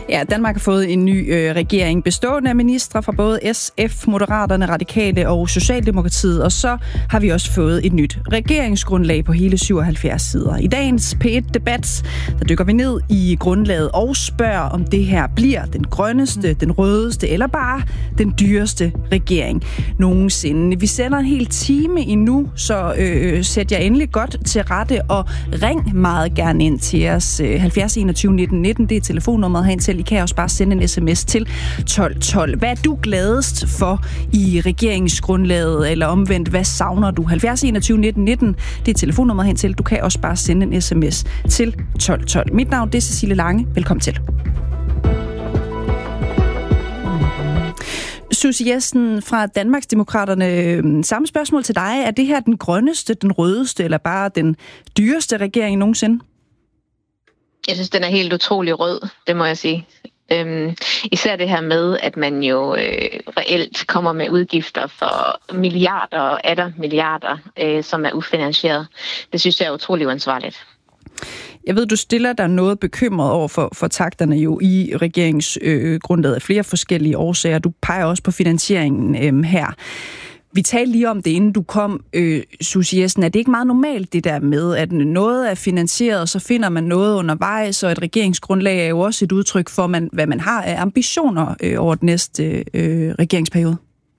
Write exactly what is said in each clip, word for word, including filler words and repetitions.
Ja, Danmark har fået en ny øh, regering bestående af ministre fra både S F, Moderaterne, Radikale og Socialdemokratiet, og så har vi også fået et nyt regeringsgrundlag på hele syvoghalvfjerds sider. I dagens P et-debat, der dykker vi ned i grundlaget og spørger, om det her bliver den grønneste, den rødeste eller bare den dyreste regering nogensinde. Vi sender en hel time endnu, så øh, sæt jer endelig godt til rette og ring meget gerne ind til os. halvfjerds enogtyve nitten nitten, det er telefonnummeret herind til. I kan også bare sende en sms til tolv tolv. Hvad er du gladest for i regeringsgrundlaget, eller omvendt, hvad savner du? halvfjerds enogtyve nitten nitten, det er telefonnummeret hen til. Du kan også bare sende en sms til tolv tolv. Mit navn det er Cecilie Lange. Velkommen til. Susie Jessen fra Danmarksdemokraterne. Samme spørgsmål til dig. Er det her den grønneste, den rødeste, eller bare den dyreste regering nogensinde? Jeg synes, den er helt utrolig rød, det må jeg sige. Øhm, især det her med, at man jo øh, reelt kommer med udgifter for milliarder og atter milliarder, øh, som er ufinansieret. Det synes jeg er utrolig uansvarligt. Jeg ved, du stiller dig noget bekymret over for, for takterne jo i regeringsgrundlaget af flere forskellige årsager. Du peger også på finansieringen øh, her. Vi talte lige om det, inden du kom, øh, Susie Jessen. Er det ikke meget normalt, det der med, at noget er finansieret, og så finder man noget undervejs, og et regeringsgrundlag er jo også et udtryk for, man, hvad man har af ambitioner øh, over den næste øh, regeringsperiode?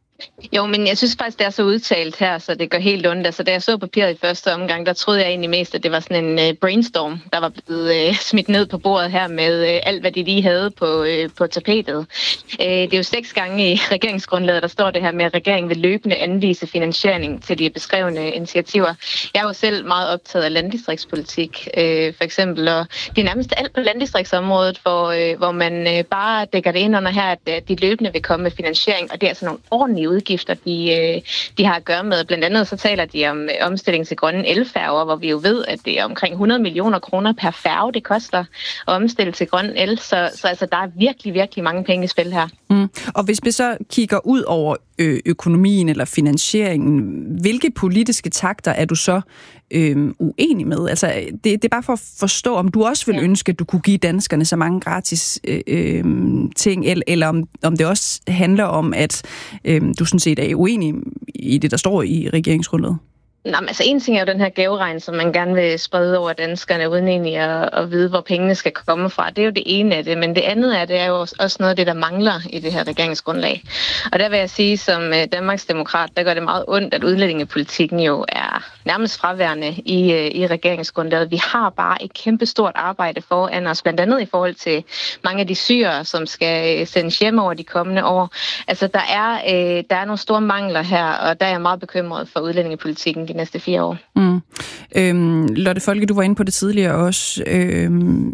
Jo, men jeg synes faktisk, det er så udtalt her, så det gør helt ondt. Altså, da jeg så papiret i første omgang, der troede jeg egentlig mest, at det var sådan en uh, brainstorm, der var blevet uh, smidt ned på bordet her med uh, alt, hvad de lige havde på, uh, på tapetet. Uh, det er jo seks gange i regeringsgrundlaget, der står det her med, at regeringen vil løbende anvise finansiering til de beskrevne initiativer. Jeg er jo selv meget optaget af landdistriktspolitik, uh, for eksempel, og det er nærmest alt på landdistriktsområdet, hvor, uh, hvor man uh, bare dækker det ind under her, at uh, de løbende vil komme med finansiering, og det er altså nogle ordentlige udgifter, de, de har at gøre med. Blandt andet så taler de om omstilling til grønne elfærger, hvor vi jo ved, at det er omkring hundrede millioner kroner per færge, det koster at omstille til grøn el. Så, så altså, der er virkelig, virkelig mange penge i spil her. Mm. Og hvis vi så kigger ud over ø- økonomien eller finansieringen, hvilke politiske takter er du så ø- uenig med? Altså, det, det er bare for at forstå, om du også vil ja. ønske, at du kunne give danskerne så mange gratis ø- ø- ting, eller, eller om, om det også handler om, at ø- du sådan set er uenig i det, der står i regeringsgrundlaget? Nå, men altså en ting er jo den her gaveregn, som man gerne vil sprede over danskerne, uden egentlig at, at vide, hvor pengene skal komme fra. Det er jo det ene af det, men det andet af det er jo også noget af det, der mangler i det her regeringsgrundlag. Og der vil jeg sige, som Danmarksdemokrat, der gør det meget ondt, at udlændingepolitikken jo er nærmest fraværende i, i regeringsgrundlaget. Vi har bare et kæmpestort arbejde foran os, blandt andet i forhold til mange af de syrere, som skal sendes hjem over de kommende år. Altså, der er, øh, der er nogle store mangler her, og der er jeg meget bekymret for udlændingepolitikken de næste fire år. Mm. Øhm, Lotte Folke, du var inde på det tidligere også. Øhm,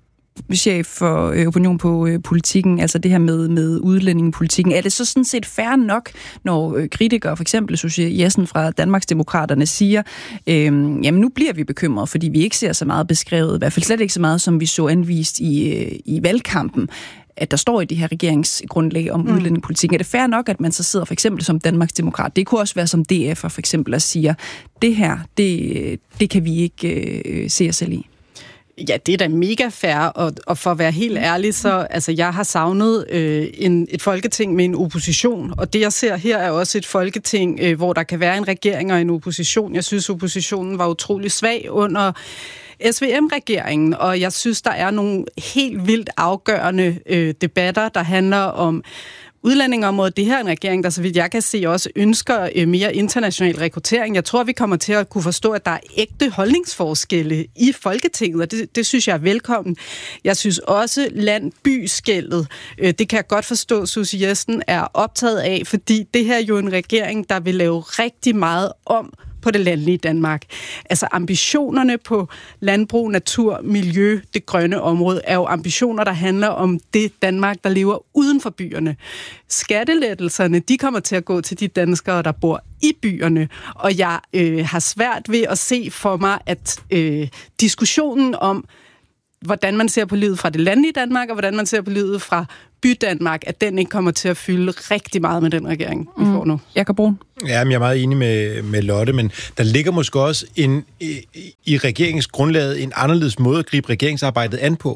chef for øh, opinion på øh, politikken, altså det her med, med udlændingepolitikken. Er det så sådan set fair nok, når øh, kritikere, for eksempel Susie Jessen fra Danmarksdemokraterne, siger, øh, jamen nu bliver vi bekymrede, fordi vi ikke ser så meget beskrevet, i hvert fald slet ikke så meget, som vi så anvist i, øh, i valgkampen, at der står i det her regeringsgrundlag om mm. udlændingepolitikken. Er det fair nok, at man så sidder for eksempel som Danmarksdemokrat? Det kunne også være som D F'er for eksempel og siger, det her, det, det kan vi ikke øh, se os selv i. Ja, det er da mega fair, og, og for at være helt ærlig, så altså, jeg har savnet øh, en, et folketing med en opposition, og det jeg ser her er også et folketing, øh, hvor der kan være en regering og en opposition. Jeg synes, oppositionen var utrolig svag under S V M-regeringen, og jeg synes, der er nogle helt vildt afgørende øh, debatter, der handler om udlændingeområdet. Det her er en regering, der så vidt jeg kan se også ønsker øh, mere international rekruttering. Jeg tror, vi kommer til at kunne forstå, at der er ægte holdningsforskelle i Folketinget, og det, det synes jeg er velkommen. Jeg synes også, land-by-skældet, øh, det kan jeg godt forstå, Susie Jessen er optaget af, fordi det her er jo en regering, der vil lave rigtig meget om på det landlige Danmark. Altså ambitionerne på landbrug, natur, miljø, det grønne område, er jo ambitioner, der handler om det Danmark, der lever uden for byerne. Skattelettelserne, de kommer til at gå til de danskere, der bor i byerne, og jeg øh, har svært ved at se for mig, at øh, diskussionen om, hvordan man ser på livet fra det landlige Danmark, og hvordan man ser på livet fra by-Danmark, at den ikke kommer til at fylde rigtig meget med den regering, vi mm. får nu. Jakob Brun? Ja, men jeg er meget enig med, med Lotte, men der ligger måske også en, i, i regeringsgrundlaget en anderledes måde at gribe regeringsarbejdet an på.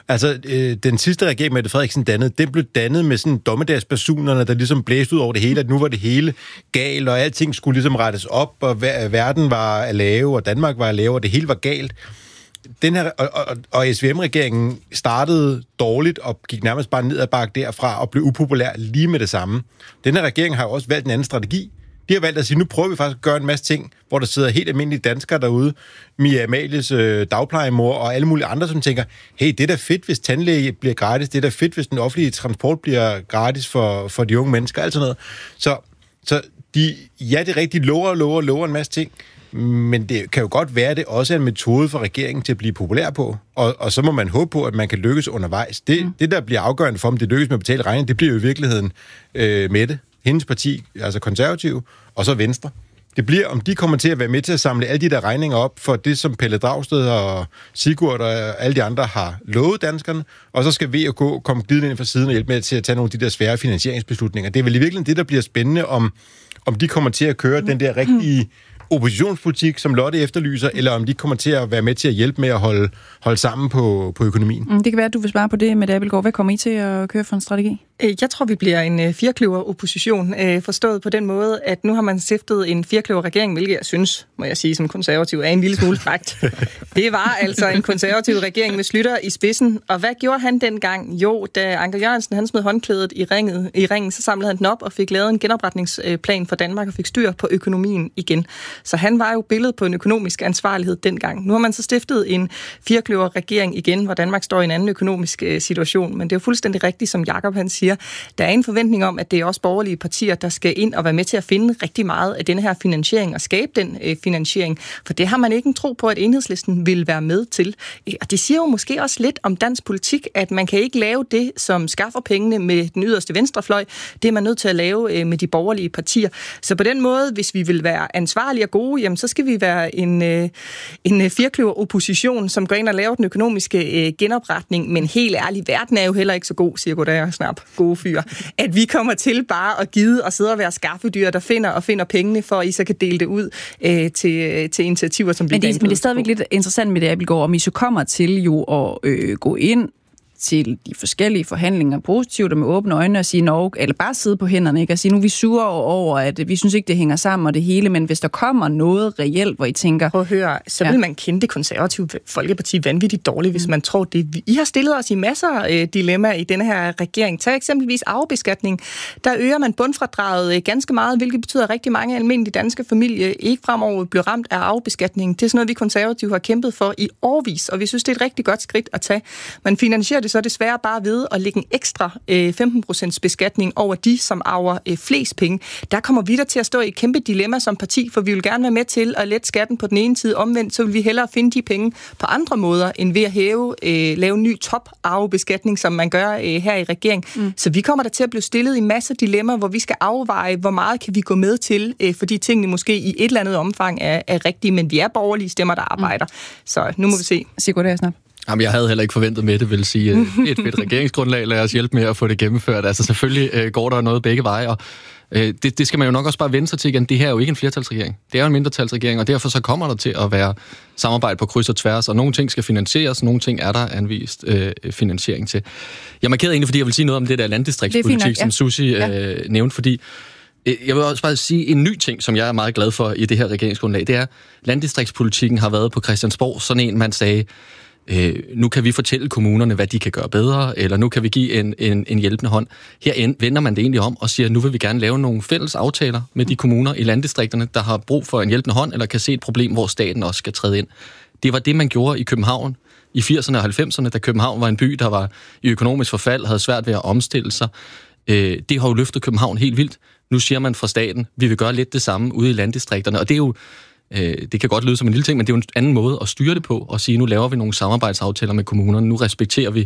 Altså, øh, den sidste regering, Mette Frederiksen dannede, den blev dannet med sådan dommedagspersonerne, der ligesom blæste ud over det hele, at nu var det hele galt, og alting skulle ligesom rettes op, og verden var at lave, og Danmark var at lave, og det hele var galt. Den her, og, og, og S V M-regeringen startede dårligt og gik nærmest bare ned ad bakke derfra og blev upopulær lige med det samme. Den her regering har jo også valgt en anden strategi. De har valgt at sige, nu prøver vi faktisk at gøre en masse ting, hvor der sidder helt almindelige danskere derude, Mia Amalies øh, dagplejemor og alle mulige andre, som tænker, hey, det er da fedt, hvis tandlæge bliver gratis, det er da fedt, hvis den offentlige transport bliver gratis for, for de unge mennesker, alt sådan noget. Så, så de, ja, det er rigtigt, de lover og lover og lover en masse ting, men det kan jo godt være, at det også er en metode for regeringen til at blive populær på, og, og så må man håbe på, at man kan lykkes undervejs. Det, mm. det der bliver afgørende for, om det lykkes med at betale regningen, det bliver jo i virkeligheden øh, Mette, hendes parti, altså Konservative, og så Venstre. Det bliver, om de kommer til at være med til at samle alle de der regninger op for det, som Pelle Dragsted og Sigurd og alle de andre har lovet danskerne, og så skal V og K komme glidende ind fra siden og hjælpe med til at tage nogle af de der svære finansieringsbeslutninger. Det er vel i virkeligheden det, der bliver spændende, om, om de kommer til at køre den der rigtige oppositionspolitik, som Lotte efterlyser, eller om de kommer til at være med til at hjælpe med at holde, holde sammen på, på økonomien. Det kan være, at du vil svare på det, Mette Abildgaard. Hvad kommer I til at køre for en strategi? Jeg tror, vi bliver en firkløver-opposition, forstået på den måde, at nu har man stiftet en firkløver-regering, hvilket jeg synes, må jeg sige som konservativ, er en lille smule frækt. Det var altså en konservativ regering med Schlüter i spidsen, og hvad gjorde han dengang? Jo, da Anker Jørgensen han smed håndklædet i, ringet, i ringen, så samlede han den op og fik lavet en genopretningsplan for Danmark og fik styr på økonomien igen. Så han var jo billedet på en økonomisk ansvarlighed dengang. Nu har man så stiftet en firkløver-regering igen, hvor Danmark står i en anden økonomisk situation, men det er jo fuldstændig rigtigt, som Jakob han siger. Der er en forventning om, at det er også borgerlige partier, der skal ind og være med til at finde rigtig meget af denne her finansiering og skabe den øh, finansiering, for det har man ikke en tro på, at Enhedslisten vil være med til. Og det siger jo måske også lidt om dansk politik, at man kan ikke lave det, som skaffer pengene med den yderste venstrefløj. Det er man nødt til at lave øh, med de borgerlige partier. Så på den måde, hvis vi vil være ansvarlige og gode, jamen så skal vi være en, øh, en firkløver opposition, som går ind og laver den økonomiske øh, genopretning, men helt ærligt, verden er jo heller ikke så god, siger Goddag og Snap, gode fyr, at vi kommer til bare at gide og sidde og være skaffedyr, der finder og finder pengene, for at I så kan dele det ud øh, til, til initiativer, som vi men det, men det er stadigvæk lidt interessant med det, Abildgaard, om I så kommer til jo at øh, gå ind til de forskellige forhandlinger positivt og med åbne øjne og sige nok, eller bare sidde på hænderne, ikke? Og sige, nu er vi sure over, at vi synes ikke, det hænger sammen og det hele, men hvis der kommer noget reelt, hvor I tænker... Prøv at høre, så vil ja. man kende det konservative Folkeparti vanvittigt dårligt, hvis man tror det. I har stillet os i masser af dilemmaer i denne her regering. Tag eksempelvis arvebeskatning. Der øger man bundfradraget ganske meget, hvilket betyder, at rigtig mange almindelige danske familier ikke fremover bliver ramt af arvebeskatning. Det er sådan noget, vi konservative har kæmpet for i årvis, og vi synes, det er et rigtig godt skridt at tage. Man finansierer det så desværre bare ved at lægge en ekstra øh, femten procent beskatning over de, som arver øh, flest penge. Der kommer vi der til at stå i et kæmpe dilemma som parti, for vi vil gerne være med til at lette skatten på den ene side. Omvendt, så vil vi hellere finde de penge på andre måder, end ved at hæve, øh, lave en ny top-arvebeskatning, som man gør øh, her i regeringen. Mm. Så vi kommer der til at blive stillet i masser af dilemmaer, hvor vi skal afveje, hvor meget kan vi gå med til, øh, fordi tingene måske i et eller andet omfang er, er rigtige, men vi er borgerlige stemmer, der arbejder. Mm. Så nu må vi se. Sigurd Agersnap. Jamen, jeg havde heller ikke forventet med det, vil sige, et fedt regeringsgrundlag, lad os hjælpe med at få det gennemført. Altså selvfølgelig øh, går der noget begge veje, og øh, det, det skal man jo nok også bare vende sig til igen. Det her er jo ikke en flertalsregering. Det er jo en mindretalsregering, og derfor så kommer der til at være samarbejde på kryds og tværs, og nogle ting skal finansieres, nogle ting er der anvist øh, finansiering til. Jeg markerede egentlig, fordi jeg vil sige noget om det der landdistriktspolitik, det fint, ja. som Susie øh, ja. nævnte, fordi jeg vil også bare sige en ny ting, som jeg er meget glad for i det her regeringsgrundlag, det er, at landdistriktspolitikken har været på Christiansborg sådan en, man sagde, Øh, nu kan vi fortælle kommunerne, hvad de kan gøre bedre, eller nu kan vi give en, en, en hjælpende hånd. Her vender man det egentlig om og siger, at nu vil vi gerne lave nogle fælles aftaler med de kommuner i landdistrikterne, der har brug for en hjælpende hånd, eller kan se et problem, hvor staten også skal træde ind. Det var det, man gjorde i København i firserne og halvfemserne, da København var en by, der var i økonomisk forfald, havde svært ved at omstille sig. Øh, det har jo løftet København helt vildt. Nu siger man fra staten, vi vil gøre lidt det samme ude i landdistrikterne, og det er jo det kan godt lyde som en lille ting, men det er jo en anden måde at styre det på, og sige, nu laver vi nogle samarbejdsaftaler med kommunerne, nu respekterer vi,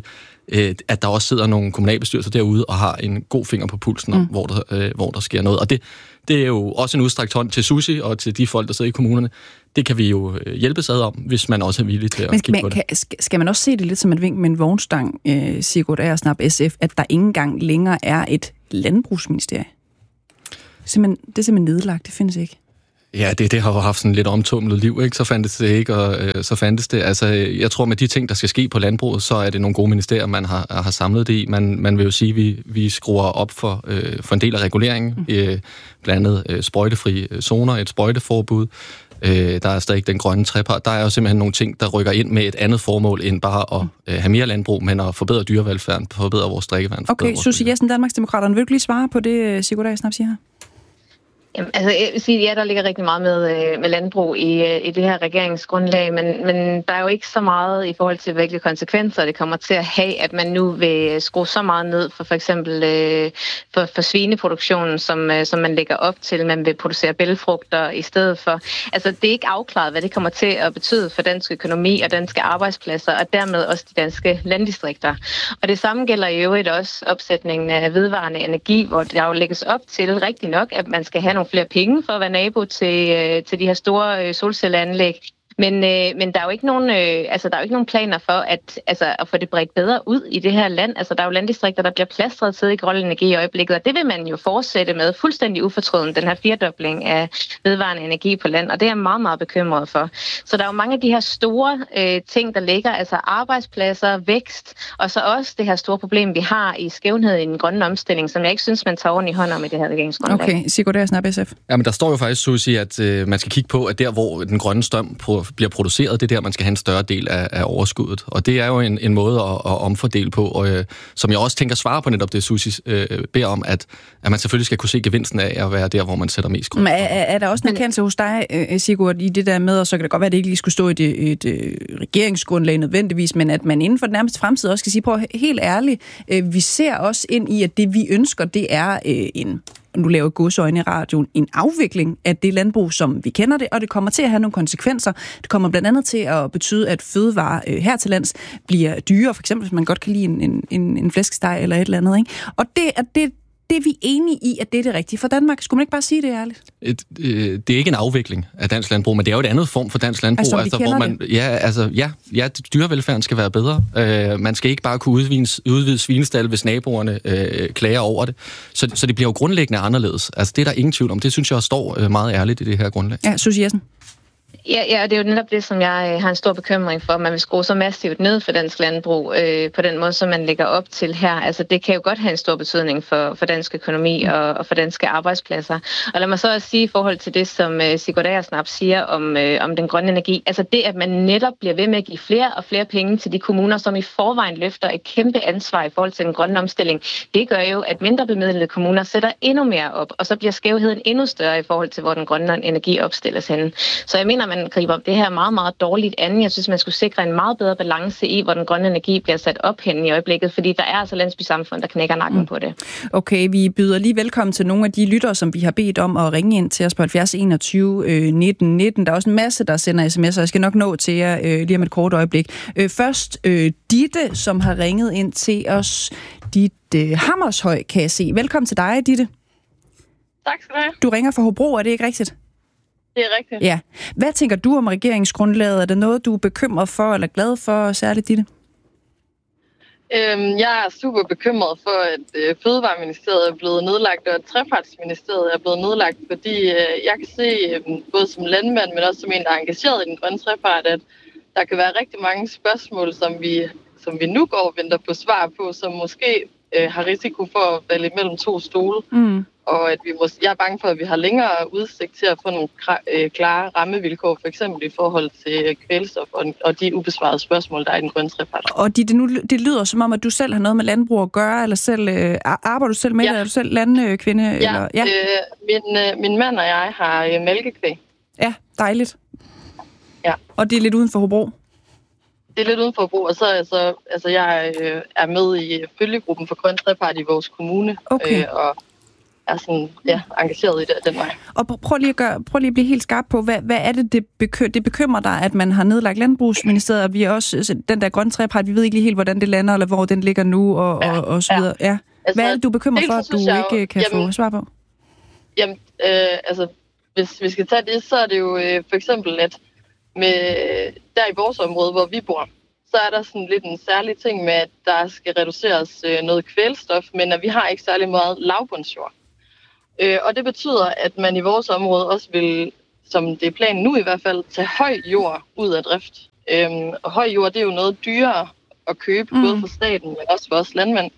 at der også sidder nogle kommunalbestyrelser derude og har en god finger på pulsen, mm. hvor, der, hvor der sker noget. Og det, det er jo også en udstrakt hånd til Susie og til de folk, der sidder i kommunerne. Det kan vi jo hjælpes ad om, hvis man også er villig til at men, kigge men, på det. Kan, skal man også se det lidt som et vink med en vognstang, eh, Sigurd Agersnap S F, at der ikke engang længere er et landbrugsministerie? Simpelthen, det er simpelthen nedlagt, det findes ikke. Ja, det, det har jo haft sådan lidt omtumlet liv, ikke? Så fandtes det ikke, og øh, så fandtes det. Altså, jeg tror, med de ting, der skal ske på landbruget, så er det nogle gode ministerier, man har, har samlet det i. Man, man vil jo sige, at vi, vi skruer op for, øh, for en del af reguleringen, mm. øh, blandt andet øh, sprøjtefri zoner, et sprøjteforbud. Øh, der er stadig den grønne trepart. Der er jo simpelthen nogle ting, der rykker ind med et andet formål, end bare at øh, have mere landbrug, men at forbedre dyrevelfærden, forbedre vores drikkevand. Okay, Susie Jessen, Danmarksdemokraterne, vil du lige svare på det, Sigurd Agersnap siger her? Jamen, altså, jeg vil sige, ja, der ligger rigtig meget med, med landbrug i, i det her regeringsgrundlag, men, men der er jo ikke så meget i forhold til, hvilke konsekvenser det kommer til at have, at man nu vil skrue så meget ned for for eksempel øh, for, for svineproduktionen, som, øh, som man lægger op til. Man vil producere bælgfrugter i stedet for. Altså, det er ikke afklaret, hvad det kommer til at betyde for dansk økonomi og danske arbejdspladser, og dermed også de danske landdistrikter. Og det samme gælder i øvrigt også opsætningen af vedvarende energi, hvor der jo lægges op til rigtig nok, at man skal have nogle flere penge for at være nabo til, øh, til de her store øh, solcelleanlæg. Men, øh, men der er jo ikke nogen, øh, altså, der er jo ikke nogen planer for at, altså, at få det bredt bedre ud i det her land. Altså, der er jo landdistrikter, der bliver plastret til i grøn energi i øjeblikket, og det vil man jo fortsætte med fuldstændig ufortrøden, den her firedobling af vedvarende energi på land, og det er jeg meget, meget bekymret for. Så der er jo mange af de her store øh, ting, der ligger, altså arbejdspladser, vækst, og så også det her store problem, vi har i skævhed i den grønne omstilling, som jeg ikke synes, man tager ordentligt hånd om i det her regeringsgrundlag. Okay, Sigurd Agersnap, S F. Ja, men der står jo faktisk, Susie, at øh, man skal kigge på, at der, hvor den grønne strøm på bliver produceret, det er der, man skal have en større del af, af overskuddet. Og det er jo en, en måde at, at omfordele på, og, øh, som jeg også tænker svare på netop det, Susie øh, beder om, at, at man selvfølgelig skal kunne se gevinsten af at være der, hvor man sætter mest grøn. Er, er der også en erkendelse hos dig, Sigurd, i det der med, og så kan det godt være, at det ikke lige skulle stå i et, et, et regeringsgrundlag nødvendigvis, men at man inden for den nærmeste fremtid også skal sige, prøv helt ærligt, øh, vi ser også ind i, at det vi ønsker, det er øh, en nu laver godsøjne i radioen, en afvikling af det landbrug, som vi kender det, og det kommer til at have nogle konsekvenser. Det kommer blandt andet til at betyde, at fødevarer øh, her til lands bliver dyre, for eksempel hvis man godt kan lide en, en, en flæskesteg eller et eller andet. Ikke? Og det er det, det er vi enige i, at det er det rigtige for Danmark. Skulle man ikke bare sige det ærligt? Et, øh, det er ikke en afvikling af dansk landbrug, men det er jo et andet form for dansk landbrug. Altså, altså, hvor man, ja, altså, ja, ja, dyrevelfærden skal være bedre. Øh, man skal ikke bare kunne udvide, udvide svinestal, hvis naboerne øh, klager over det. Så, så det bliver jo grundlæggende anderledes. Altså, det er der ingen tvivl om. Det synes jeg står øh, meget ærligt i det her grundlag. Ja, Susie Jessen. Ja, ja, det er jo netop det, som jeg har en stor bekymring for, at man vil skrue så massivt ned for dansk landbrug øh, på den måde, som man lægger op til her. Altså, det kan jo godt have en stor betydning for, for dansk økonomi og, og for danske arbejdspladser. Og lad mig så også sige i forhold til det, som øh, Sigurd Agersnap siger om, øh, om den grønne energi. Altså det, at man netop bliver ved med at give flere og flere penge til de kommuner, som i forvejen løfter et kæmpe ansvar i forhold til den grønne omstilling, det gør jo, at mindre bemidlede kommuner sætter endnu mere op, og så bliver skævheden endnu større i forhold til, hvor den grønne energi opstilles henne. Så jeg mener, man griber det her meget, meget dårligt an. Jeg synes, man skulle sikre en meget bedre balance i, hvor den grønne energi bliver sat op hen i øjeblikket, fordi der er altså landsbysamfund, der knækker nakken mm. på det. Okay, vi byder lige velkommen til nogle af de lyttere, som vi har bedt om at ringe ind til os på halvfjerds enogtyve nitten nitten. Der er også en masse, der sender sms'er. Jeg skal nok nå til jer øh, lige om et kort øjeblik. Øh, først øh, Ditte, som har ringet ind til os. Ditte Hammershøj, kan jeg se. Velkommen til dig, Ditte. Tak skal du have. Du ringer fra Hobro, er det ikke rigtigt? Det er rigtigt. Ja. Hvad tænker du om regeringsgrundlaget? Er det noget, du er bekymret for eller glad for, særligt Ditte? Øhm, jeg er super bekymret for, at øh, Fødevareministeriet er blevet nedlagt, og at Trepartsministeriet er blevet nedlagt, fordi øh, jeg kan se, øh, både som landmand, men også som en, der er engageret i den grønne trepart, at der kan være rigtig mange spørgsmål, som vi, som vi nu går og venter på svar på, som måske øh, har risiko for at falde mellem to stole. Mm. Og at vi må, jeg er bange for, at vi har længere udsigt til at få nogle klare rammevilkår, for eksempel i forhold til kvælstof og, og de ubesvarede spørgsmål, der er i den grønne trepart. Og det, det, nu, det lyder som om, at du selv har noget med landbrug at gøre, eller selv, øh, arbejder du selv med ja. det? Er du selv landkvinde? Ja, eller? ja. Øh, min, øh, min mand og jeg har øh, mælkekvæg. Ja, dejligt. Ja. Og det er lidt uden for Hobro? Det er lidt uden for Hobro, og så altså, altså jeg øh, er med i følgegruppen for grøn trepart i vores kommune. Okay. Øh, og er sådan, ja, engageret i det, den vej. Og prøv lige at, gøre, prøv lige at blive helt skarp på, hvad, hvad er det, det, bekymrer, det bekymrer dig, at man har nedlagt Landbrugsministeriet, og vi er også, den der grønne trepart, vi ved ikke lige helt, hvordan det lander, eller hvor den ligger nu, og, ja, og, og så videre. Ja. Altså, hvad er det, du bekymrer for, at du ikke jo, kan jamen, få svar på? Jamen, øh, altså, hvis vi skal tage det, så er det jo øh, for eksempel, at med, der i vores område, hvor vi bor, så er der sådan lidt en særlig ting med, at der skal reduceres øh, noget kvælstof, men at vi har ikke særlig meget lavbundsjord. Øh, og det betyder, at man i vores område også vil som det er planen nu i hvert fald, tage høj jord ud af drift. Øhm, og høj jord, det er jo noget dyrere at købe, mm. både for staten, men også for os landmænd.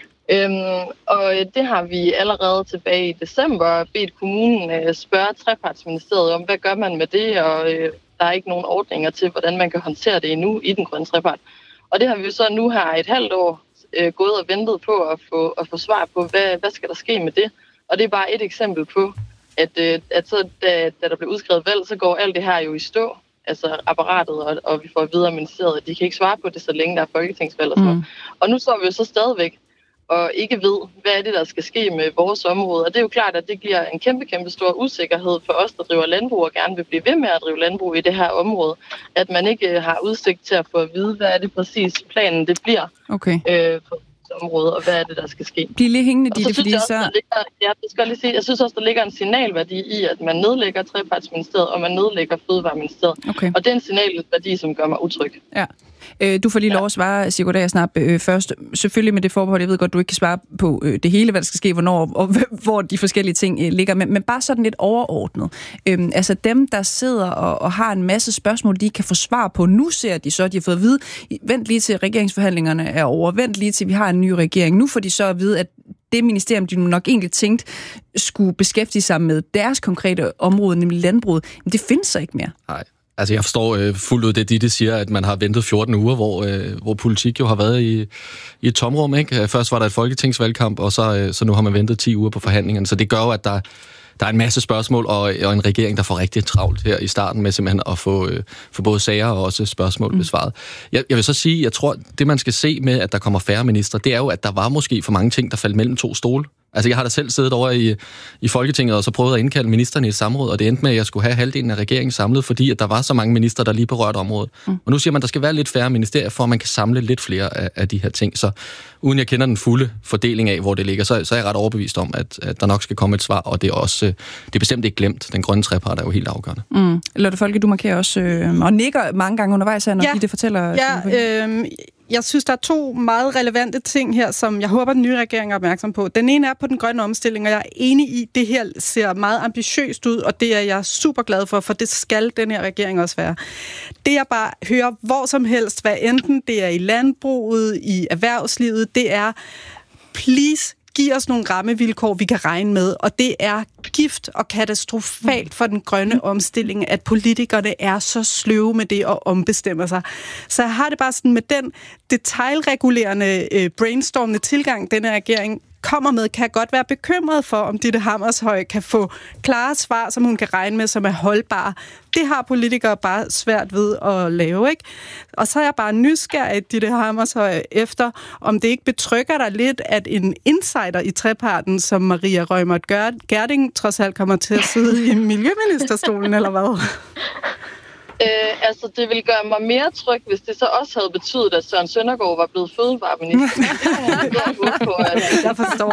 Øhm, og det har vi allerede tilbage i december bedt kommunen øh, spørge trepartsministeriet om, hvad gør man med det, og øh, der er ikke nogen ordninger til, hvordan man kan håndtere det endnu i den grønne trepart. Og det har vi så nu her et halvt år øh, gået og ventet på at få, at få svar på, hvad, hvad skal der ske med det. Og det er bare et eksempel på, at, øh, at så, da, da der blev udskrevet valg, så går alt det her jo i stå. Altså apparatet, og, og vi får videre ministeriet, at de kan ikke svare på det, så længe der er folketingsvalg og sådan mm. Og nu står vi jo så stadigvæk og ikke ved, hvad er det, der skal ske med vores område. Og det er jo klart, at det giver en kæmpe, kæmpe stor usikkerhed for os, der driver landbrug og gerne vil blive ved med at drive landbrug i det her område. At man ikke har udsigt til at få at vide, hvad er det præcis planen det bliver okay. øh, for område, og hvad er det, der skal ske. Bliv lige hængende, Ditte, fordi jeg så... Også, ligger, ja, det skal jeg lige sige, jeg synes også, der ligger en signalværdi i, at man nedlægger trepartsministeriet, og man nedlægger fødevareministeriet. Okay. Og det er en signalværdi, som gør mig utryg. Ja. Du får lige lov at svare, Sigurd Agersnap, øh, først. Selvfølgelig med det forbehold, jeg ved godt, du ikke kan svare på øh, det hele, hvad der skal ske, hvornår, og hvor de forskellige ting øh, ligger, men, men bare sådan lidt overordnet. Øhm, altså dem, der sidder og, og har en masse spørgsmål, de kan få svar på, nu ser de så, de har fået at vide, vent lige til regeringsforhandlingerne er over, vent lige til, vi har en ny regering. Nu får de så at vide, at det ministerium, de nok egentlig tænkt, skulle beskæftige sig med deres konkrete område, nemlig landbruget, men det findes så ikke mere. Nej. Altså, jeg forstår øh, fuldt ud det, Ditte siger, at man har ventet fjorten uger, hvor, øh, hvor politik jo har været i, i et tomrum, ikke? Først var der et folketingsvalgkamp, og så, øh, så nu har man ventet ti uger på forhandlingerne. Så det gør jo, at der, der er en masse spørgsmål, og, og en regering, der får rigtig travlt her i starten med simpelthen at få, øh, få både sager og også spørgsmål besvaret. Jeg, jeg vil så sige, jeg tror, det man skal se med, at der kommer færre ministre, det er jo, at der var måske for mange ting, der faldt mellem to stole. Altså, jeg har da selv siddet over i, i Folketinget og så prøvet at indkalde ministerne i et samråd, og det endte med, at jeg skulle have halvdelen af regeringen samlet, fordi at der var så mange minister, der lige berørte området. Mm. Og nu siger man, at der skal være lidt færre ministerier, for at man kan samle lidt flere af, af de her ting. Så uden jeg kender den fulde fordeling af, hvor det ligger, så, så er jeg ret overbevist om, at, at der nok skal komme et svar, og det er også det er bestemt ikke glemt. Den grønne trepart er jo helt afgørende. Mm. Lotte Folke, du markerer også øh, og nikker mange gange undervejs, når ja. de det fortæller. Ja, øh, jeg synes, der er to meget relevante ting her, som jeg håber, den nye regering er opmærksom på. Den ene er på den grønne omstilling, og jeg er enig i, at det her ser meget ambitiøst ud, og det er jeg super glad for, for det skal den her regering også være. Det jeg bare hører hvor som helst, hvad enten det er i landbruget, i erhvervslivet, det er, please, giv os nogle rammevilkår, vi kan regne med, og det er gift og katastrofalt for den grønne omstilling, at politikerne er så sløve med det og ombestemmer sig. Så jeg har det bare sådan med den detailregulerende, øh, brainstormende tilgang, denne regering kommer med, kan jeg godt være bekymret for, om Ditte Hammershøi kan få klare svar, som hun kan regne med, som er holdbare. Det har politikere bare svært ved at lave, ikke? Og så er jeg bare nysgerrig, Ditte Hammershøi, efter, om det ikke betrykker dig lidt, at en insider i treparten, som Maria Reumert Gjerding, trods alt kommer til at sidde i miljøministerstolen, eller hvad? Øh, altså, det ville gøre mig mere tryg, hvis det så også havde betydet, at Søren Søndergaard var blevet fødevareminister. Jeg forstår.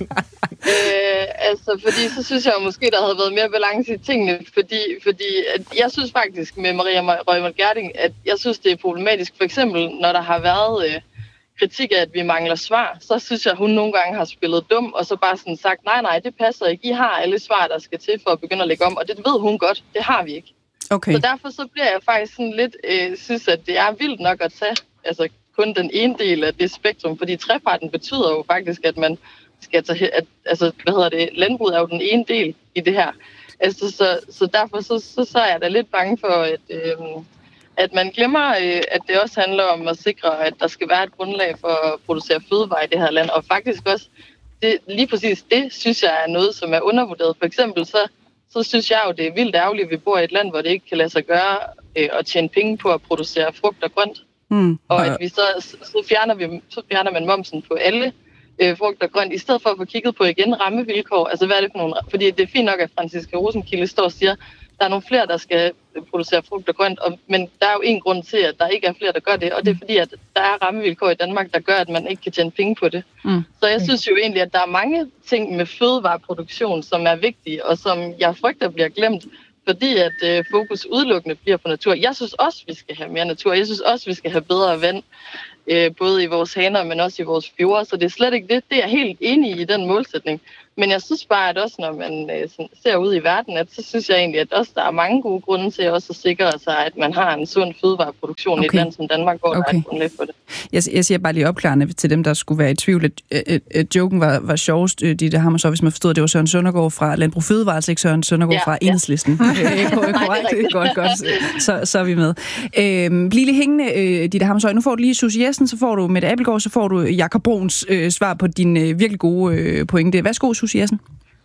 øh, altså, fordi så synes jeg måske, der havde været mere balance i tingene, fordi, fordi at jeg synes faktisk med Maria Reumert Gjerding, at jeg synes, det er problematisk. For eksempel, når der har været øh, kritik af, at vi mangler svar, så synes jeg, at hun nogle gange har spillet dum, og så bare sådan sagt, nej, nej, det passer ikke. I har alle svar, der skal til for at begynde at lægge om, og det ved hun godt. Det har vi ikke. Okay. Så derfor så bliver jeg faktisk sådan lidt, øh, synes, at det er vildt nok at tage altså, kun den ene del af det spektrum, fordi treparten betyder jo faktisk, at man skal tage, at, altså, hvad hedder det, landbruget er jo den ene del i det her. Altså, så, så derfor så, så, så er jeg da lidt bange for, at, øh, at man glemmer, øh, at det også handler om at sikre, at der skal være et grundlag for at producere fødevarer i det her land, og faktisk også, det, lige præcis det, synes jeg er noget, som er undervurderet. For eksempel så så synes jeg jo, det er vildt ærgerligt, at vi bor i et land, hvor det ikke kan lade sig gøre øh, at tjene penge på at producere frugt og grønt. Mm. Og at vi så, så, fjerner vi, så fjerner man momsen på alle øh, frugt og grønt, i stedet for at få kigget på igen rammevilkår. Altså hvad er det for nogle... Fordi det er fint nok, at Franciska Rosenkilde står og siger, der er nogle flere, der skal producere frugt og grønt, og, men der er jo en grund til, at der ikke er flere, der gør det, og det er fordi, at der er rammevilkår i Danmark, der gør, at man ikke kan tjene penge på det. Mm. Så jeg synes jo egentlig, at der er mange ting med fødevareproduktion, som er vigtige, og som jeg frygter bliver glemt, fordi at øh, fokus udelukkende bliver på natur. Jeg synes også, vi skal have mere natur. Jeg synes også, vi skal have bedre vand, øh, både i vores haner, men også i vores fjorde. Så det er slet ikke det. Det er jeg helt enig i, den målsætning. Men jeg synes bare, at også når man øh, sådan, ser ud i verden, at så synes jeg egentlig, at også der er mange gode grunde til også at sikre sig, at man har en sund fødevareproduktion okay. i et land som Danmark, hvor okay. der er et grundlag for det. Jeg, jeg siger bare lige opklarende til dem, der skulle være i tvivl, at, at, at joken var, var sjovest, de der har man så, hvis man forstod, at det var Søren Søndergaard fra Landbrug Fødevare, altså ikke Søren Søndergaard ja, fra ja. Enhedslisten. Korrekt, godt, godt. Så, så er vi med. Øhm, bliv lige hængende, øh, Ditte Hammershøi. Nu får du lige Susie Jessen, så får du Mette Abildgaard, så får du Jakob Bruns øh, svar på din øh, virkelig gode øh, pointe. Værsgo, Susie Jessen.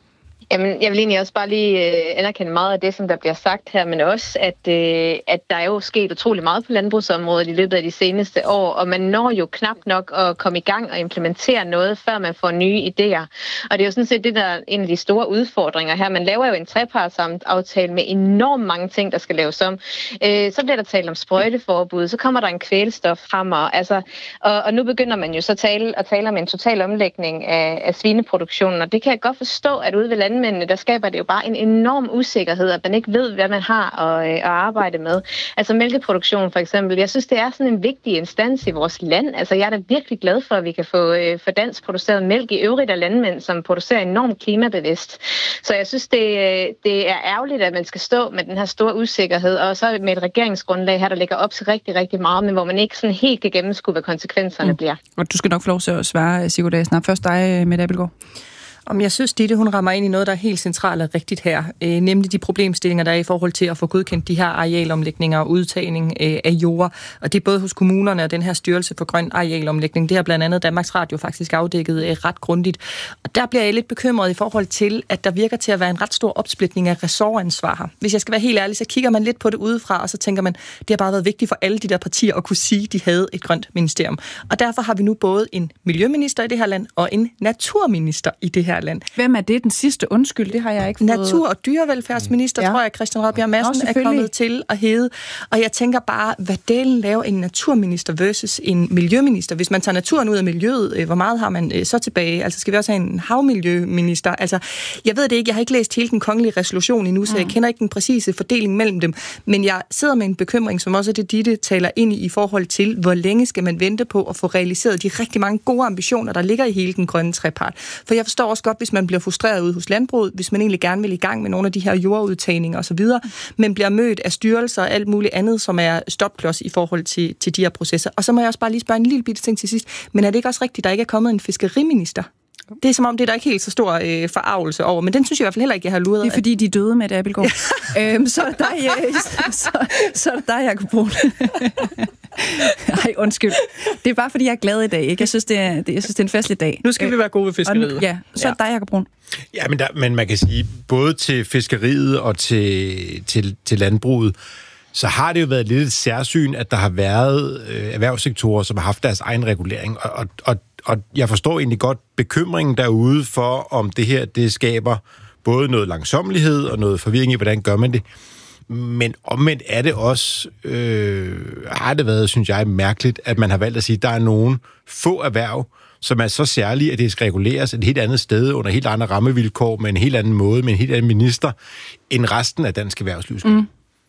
Jamen, jeg vil egentlig også bare lige øh, anerkende meget af det, som der bliver sagt her, men også, at, øh, at der er jo sket utrolig meget på landbrugsområdet i løbet af de seneste år, og man når jo knap nok at komme i gang og implementere noget, før man får nye idéer. Og det er jo sådan set det, der er en af de store udfordringer her. Man laver jo en trepartsaftale med enormt mange ting, der skal laves om. Øh, så bliver der talt om sprøjteforbud, så kommer der en kvælstofhammer, altså, og, og nu begynder man jo så tale, at tale om en total omlægning af, af svineproduktionen, og det kan jeg godt forstå, at ude ved landmændene, der skaber det jo bare en enorm usikkerhed, at man ikke ved, hvad man har at, at arbejde med. Altså mælkeproduktion for eksempel. Jeg synes, det er sådan en vigtig instans i vores land. Altså jeg er da virkelig glad for, at vi kan få øh, for dansk produceret mælk i øvrigt af landmænd, som producerer enormt klimabevidst. Så jeg synes, det, det er ærgerligt, at man skal stå med den her store usikkerhed, og så med et regeringsgrundlag her, der ligger op til rigtig, rigtig meget, men hvor man ikke sådan helt kan gennemskue, hvad konsekvenserne mm. bliver. Og du skal nok få lov til at svare, Sigurd Agersnap. Først dig, Mette Abildgaard. Om jeg synes, Ditte, hun rammer ind i noget, der er helt centralt og rigtigt her. Øh, nemlig de problemstillinger, der er i forhold til at få godkendt de her arealomlægninger og udtagning øh, af jord. Og det er både hos kommunerne og den her styrelse for grøn arealomlægning. Det har blandt andet Danmarks Radio faktisk afdækket øh, ret grundigt. Og der bliver jeg lidt bekymret i forhold til, at der virker til at være en ret stor opsplitning af ressortansvar her. Hvis jeg skal være helt ærlig, så kigger man lidt på det udefra, og så tænker man, det har bare været vigtigt for alle de der partier at kunne sige, at de havde et grønt ministerium. Og derfor har vi nu både en miljøminister i det her land og en naturminister i det her land. Hvem er det? Den sidste undskyld, det har jeg ikke fået. Natur- og dyrevelfærdsminister, ja. tror jeg, Christian Rabjerg Madsen er kommet til at hedde. Og jeg tænker bare, hvad delen laver en naturminister versus en miljøminister? Hvis man tager naturen ud af miljøet, hvor meget har man så tilbage? Altså skal vi også have en havmiljøminister? Altså, jeg ved det ikke, jeg har ikke læst hele den kongelige resolution endnu, så mm. jeg kender ikke den præcise fordeling mellem dem. Men jeg sidder med en bekymring, som også er det, Ditte taler ind i, i forhold til, hvor længe skal man vente på at få realiseret de rigtig mange gode ambitioner, der ligger i hele den grønne trepart. For jeg forstår også godt, hvis man bliver frustreret ude hos landbruget, hvis man egentlig gerne vil i gang med nogle af de her jordudtagninger osv., men bliver mødt af styrelser og alt muligt andet, som er stopklods i forhold til, til de her processer. Og så må jeg også bare lige spørge en lille bitte ting til sidst, men er det ikke også rigtigt, der ikke er kommet en fiskeriminister? Det er som om, det er der ikke helt så stor øh, forarvelse over, men den synes jeg i hvert fald heller ikke, jeg har luret af. Det er fordi, de døde med det, Abildgaard. øhm, så er det dig, så, så er det dig, Jakob Brun. Ej, undskyld. Det er bare fordi, jeg er glad i dag, ikke? Jeg synes, det er, det, jeg synes, det er en festlig dag. Nu skal øh, vi være gode ved fiskeriet. Nu, ja, så er det dig, Jakob Brun. Ja, men, der, men man kan sige, både til fiskeriet og til, til, til landbruget, så har det jo været lidt et særsyn, at der har været øh, erhvervssektorer, som har haft deres egen regulering. Og, og, og, og jeg forstår egentlig godt bekymringen derude for, om det her det skaber både noget langsommelighed og noget forvirring i, hvordan gør man det. Men omvendt er det også, øh, har det været, synes jeg, mærkeligt, at man har valgt at sige, at der er nogle få erhverv, som er så særlige, at det skal reguleres et helt andet sted, under helt andre rammevilkår, med en helt anden måde, med en helt anden minister, end resten af dansk erhvervsliv. Mm.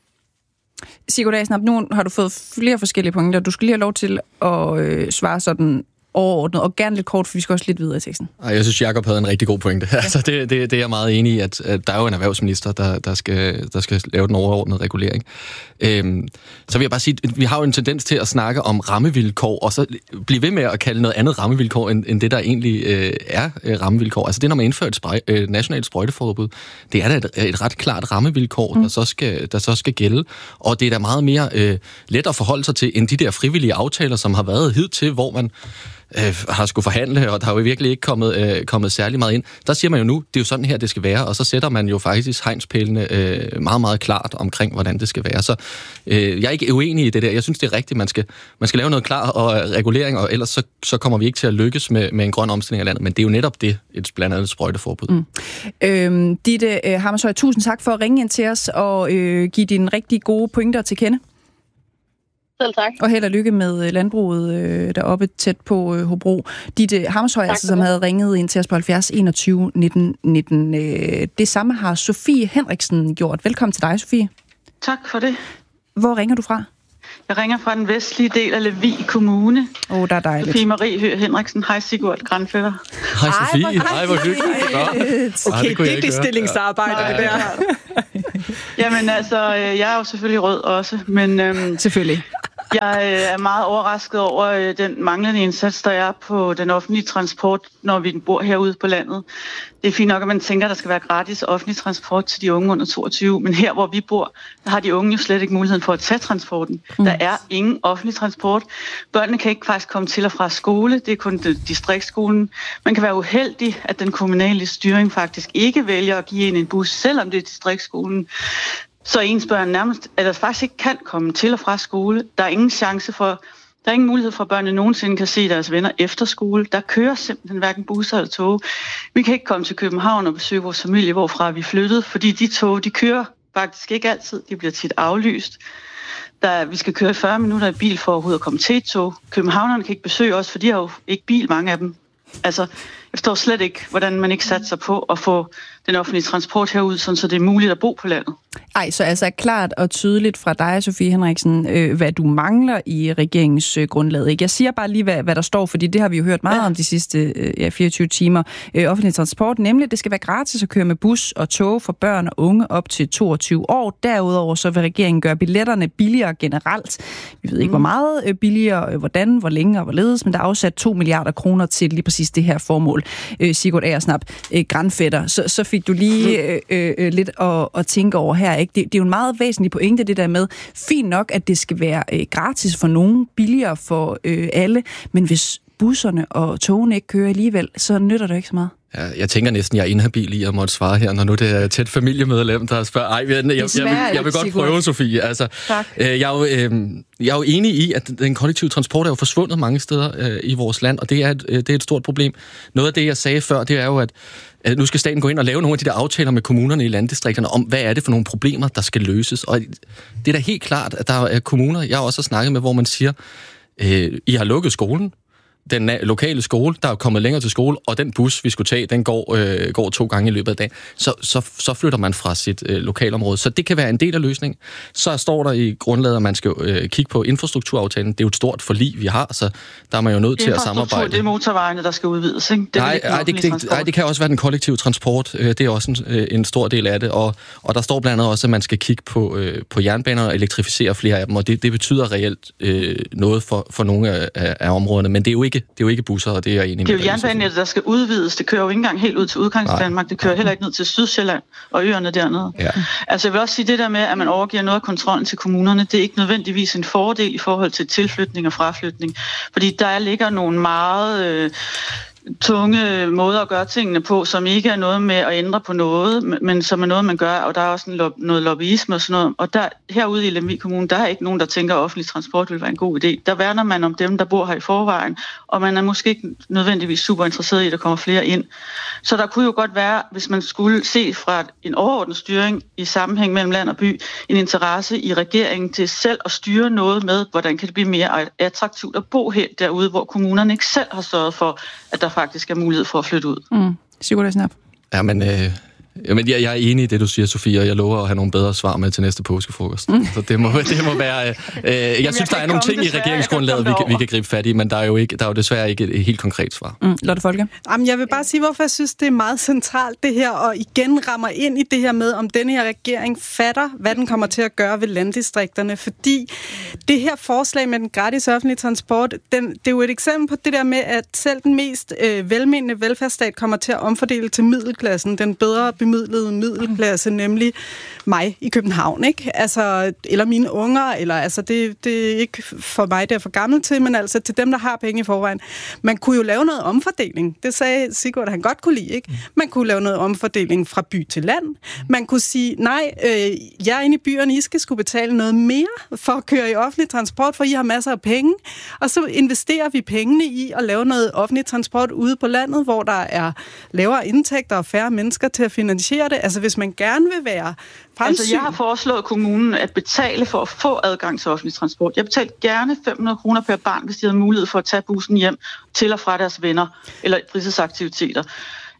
Sigurd Agersnap, nu har du fået flere forskellige punkter. Du skal lige have lov til at øh, svare sådan overordnet, og gerne lidt kort, for vi skal også lidt videre i teksten. Ej, jeg synes, Jakob havde en rigtig god pointe. Ja. Altså, det, det, det er jeg meget enig i, at, at der er jo en erhvervsminister, der, der, skal, der skal lave den overordnede regulering. Øhm, så vil jeg bare sige, at vi har jo en tendens til at snakke om rammevilkår, og så blive ved med at kalde noget andet rammevilkår, end, end det, der egentlig øh, er øh, rammevilkår. Altså det, når man indfører et sprej, øh, nationalt sprøjteforbud, det er da et, et ret klart rammevilkår, mm. der, så skal, der så skal gælde. Og det er da meget mere øh, let at forholde sig til, end de der frivillige aftaler, som har været hidtil, hvor man øh, har skulle forhandle, og der har jo virkelig ikke kommet, øh, kommet særlig meget ind. Der siger man jo nu, det er jo sådan her, det skal være, og så sætter man jo faktisk hegnspælene øh, meget, meget klart omkring, hvordan det skal være. Så øh, jeg er ikke uenig i det der. Jeg synes, det er rigtigt, man skal, man skal lave noget klar og regulering, og ellers så, så kommer vi ikke til at lykkes med, med en grøn omstilling af landet. Men det er jo netop det, et blandt andet sprøjteforbud. Mm. Øhm, Ditte øh, Hammershøi, tusind tak for at ringe ind til os og øh, give dine rigtig gode pointer til kende. Selv tak. Og held og lykke med landbruget øh, deroppe tæt på øh, Hobro. Ditte Hammershøi, altså, som havde ringet ind til os på halvfjerds enogtyve nitten nitten. Øh, det samme har Sofie Henriksen gjort. Velkommen til dig, Sofie. Tak for det. Hvor ringer du fra? Jeg ringer fra den vestlige del af Lemvig Kommune. Åh, oh, der er dejligt. Sofie Marie Høgh Henriksen. Hej Sigurd Granfætter. Hej Sofie. Hej, hvor hyggeligt. Okay, det er bestillingsarbejde, det der. Jamen altså, jeg er jo selvfølgelig rød også, men øhm, selvfølgelig. Jeg er meget overrasket over den manglende indsats, der er på den offentlige transport, når vi bor herude på landet. Det er fint nok, at man tænker, at der skal være gratis offentlig transport til de unge under toogtyve, men her, hvor vi bor, der har de unge jo slet ikke muligheden for at tage transporten. Mm. Der er ingen offentlig transport. Børnene kan ikke faktisk komme til og fra skole. Det er kun distriktsskolen. Man kan være uheldig, at den kommunale styring faktisk ikke vælger at give en en bus, selvom det er distriktsskolen. Så ens børn nærmest, at der faktisk ikke kan komme til og fra skole. Der er ingen chance for, der er ingen mulighed for, at børnene nogensinde kan se deres venner efter skole. Der kører simpelthen hverken busser eller tog. Vi kan ikke komme til København og besøge vores familie, hvorfra vi flyttede, fordi de tog, de kører faktisk ikke altid. De bliver tit aflyst. Der, vi skal køre fyrre minutter i bil for overhovedet at komme til et tog. Københavnerne kan ikke besøge os, for de har jo ikke bil, mange af dem. Altså, jeg forstår slet ikke, hvordan man ikke satser på at få den offentlige transport herud, sådan så det er muligt at bo på landet. Ej, så altså klart og tydeligt fra dig, Sofie Henriksen, øh, hvad du mangler i regeringens øh, grundlag. Ikke? Jeg siger bare lige, hvad, hvad der står, fordi det har vi jo hørt meget ja. om de sidste øh, ja, fireogtyve timer. Øh, offentlig transport, nemlig at det skal være gratis at køre med bus og tog for børn og unge op til toogtyve år. Derudover så vil regeringen gøre billetterne billigere generelt. Vi ved ikke, mm. hvor meget øh, billigere, øh, hvordan, hvor længe og hvorledes, men der er afsat to milliarder kroner til lige præcis det her formål. Øh, Sigurd Agersnap, øh, Granfætter, så, så fik du lige øh, øh, lidt at, at tænke over her. Ikke? Det, det er jo en meget væsentlig pointe, det der med, fint nok, at det skal være øh, gratis for nogen, billigere for øh, alle, men hvis busserne og togene ikke kører alligevel, så nytter det ikke så meget. Ja, jeg tænker næsten, jeg er inhabil i at måtte svare her, når nu det er tæt familiemedlem, der spørger. Ej, jeg, jeg, jeg, jeg, vil, jeg vil godt prøve, Sofie. Altså, øh, jeg, er jo, øh, jeg er jo enig i, at den kollektive transport er jo forsvundet mange steder øh, i vores land, og det er, et, det er et stort problem. Noget af det, jeg sagde før, det er jo, at, at nu skal staten gå ind og lave nogle af de der aftaler med kommunerne i landdistrikterne om, hvad er det for nogle problemer, der skal løses. Og det er da helt klart, at der er kommuner, jeg også har snakket med, hvor man siger, øh, I har lukket skolen, den lokale skole, der er kommet længere til skole, og den bus, vi skulle tage, den går, øh, går to gange i løbet af dagen, så, så, så flytter man fra sit øh, lokalområde. Så det kan være en del af løsningen. Så står der i grundlaget, at man skal øh, kigge på infrastrukturaftalen. Det er jo et stort forlig, vi har, så der er man jo nødt til at samarbejde. Det er motorvejene, der skal udvides, ikke? Det nej, nej, det, det, nej, det kan også være den kollektive transport. Det er også en, en stor del af det, og, og der står blandt andet også, at man skal kigge på, øh, på jernbaner og elektrificere flere af dem, og det, det betyder reelt øh, noget for, for nogle af, af områderne, men det er jo ikke Det er jo ikke busser, og det er jeg enig med. Det er jo jernbanenettet, der skal udvides. Det kører jo ikke engang helt ud til Udkantsdanmark. Det kører heller ikke ned til Sydsjælland og øerne dernede. Ja. Altså jeg vil også sige det der med, at man overgiver noget af kontrollen til kommunerne, det er ikke nødvendigvis en fordel i forhold til tilflytning og fraflytning. Fordi der ligger nogle meget øh, tunge måder at gøre tingene på, som ikke er noget med at ændre på noget, men som er noget, man gør, og der er også en lo- noget lobbyisme og sådan noget. Og der, herude i Lemvig Kommune, der er ikke nogen, der tænker, at offentlig transport vil være en god idé. Der værner man om dem, der bor her i forvejen, og man er måske ikke nødvendigvis super interesseret i, at der kommer flere ind. Så der kunne jo godt være, hvis man skulle se fra en overordnet styring i sammenhæng mellem land og by, en interesse i regeringen til selv at styre noget med, hvordan kan det blive mere attraktivt at bo her derude, hvor kommunerne ikke selv har sørget for, at der faktisk er mulighed for at flytte ud. Mm. Sigurd Agersnap. Ja, men, øh, jamen, jeg, jeg er enig i det, du siger, Sofie, og jeg lover at have nogle bedre svar med til næste påskefrokost. Mm. Så det må, det må være... Øh, jeg jeg synes, der er nogle ting i regeringsgrundlaget, vi, vi kan gribe fat i, men der er jo, ikke, der er jo desværre ikke et, et helt konkret svar. Mm. Lotte Folke? Jamen, jeg vil bare sige, hvorfor jeg synes, det er meget centralt, det her, og igen rammer ind i det her med, om denne her regering fatter, hvad den kommer til at gøre ved landdistrikterne, fordi det her forslag med den gratis offentlige transport, den, det er jo et eksempel på det der med, at selv den mest øh, velmenende velfærdsstat kommer til at omfordele til middelklassen, den bedre bemidlede middelklasse, nemlig mig i København, ikke? Altså, eller mine unger, eller altså, det, det er ikke for mig, det er for gammel til, men altså til dem, der har penge i forvejen. Man kunne jo lave noget omfordeling. Det sagde Sigurd, at han godt kunne lide, ikke? Man kunne lave noget omfordeling fra by til land. Man kunne sige, nej, øh, jeg inde i byerne, I skal skulle betale noget mere for at køre i offentlig transport, for I har masser af penge. Og så investerer vi pengene i at lave noget offentlig transport ude på landet, hvor der er lavere indtægter og færre mennesker til at finansiere det. Altså, hvis man gerne vil være fremsyn... Altså, jeg har foreslået kommunen at betale for at få adgang til offentlig transport. Jeg betalte gerne fem hundrede kroner per barn, hvis de havde mulighed for at tage bussen hjem til og fra deres venner eller fritidsaktiviteter.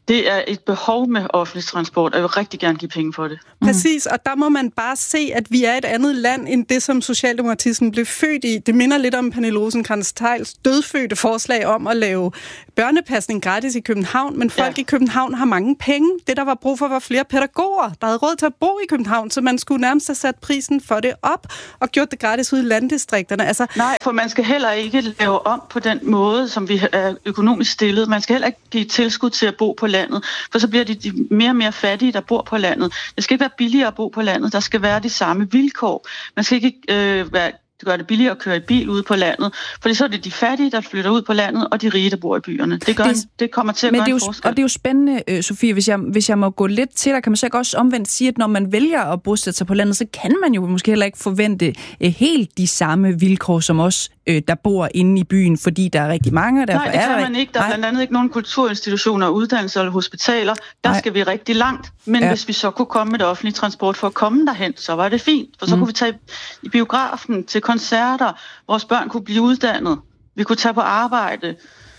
Det er et behov med offentlig transport, og jeg vil rigtig gerne give penge for det. Præcis, og der må man bare se, at vi er et andet land, end det, som Socialdemokratismen blev født i. Det minder lidt om Pernille Rosenkrantz-Theils dødfødte forslag om at lave børnepasning gratis i København, men folk ja. i København har mange penge. Det, der var brug for, var flere pædagoger, der havde råd til at bo i København, så man skulle nærmest have sat prisen for det op og gjort det gratis ude i landdistrikterne. Altså... Nej, for man skal heller ikke lave om på den måde, som vi er økonomisk stillet. Man skal heller ikke give tilskud til at bo på landet, for så bliver de, de mere og mere fattige, der bor på landet. Det skal ikke være billigere at bo på landet, der skal være de samme vilkår. Man skal ikke øh, være, gøre det billigere at køre i bil ude på landet, for så er det de fattige, der flytter ud på landet, og de rige, der bor i byerne. Det, gør det, en, det kommer til at gøre en forskel. Og det er jo spændende, øh, Sofie, hvis jeg, hvis jeg må gå lidt til dig, kan man så ikke også omvendt sige, at når man vælger at bosætte sig på landet, så kan man jo måske heller ikke forvente øh, helt de samme vilkår som os, øh, der bor inde i byen, fordi der er rigtig mange. Nej, det kan man ikke. Der er blandt andet ikke nogen kulturinstitutioner, uddannelser eller hospitaler. Der Nej. skal vi rigtig langt. Men ja. hvis vi så kunne komme med det offentlige transport for at komme derhen, så var det fint. For så mm. kunne vi tage i biografen til koncerter, vores børn kunne blive uddannet, vi kunne tage på arbejde.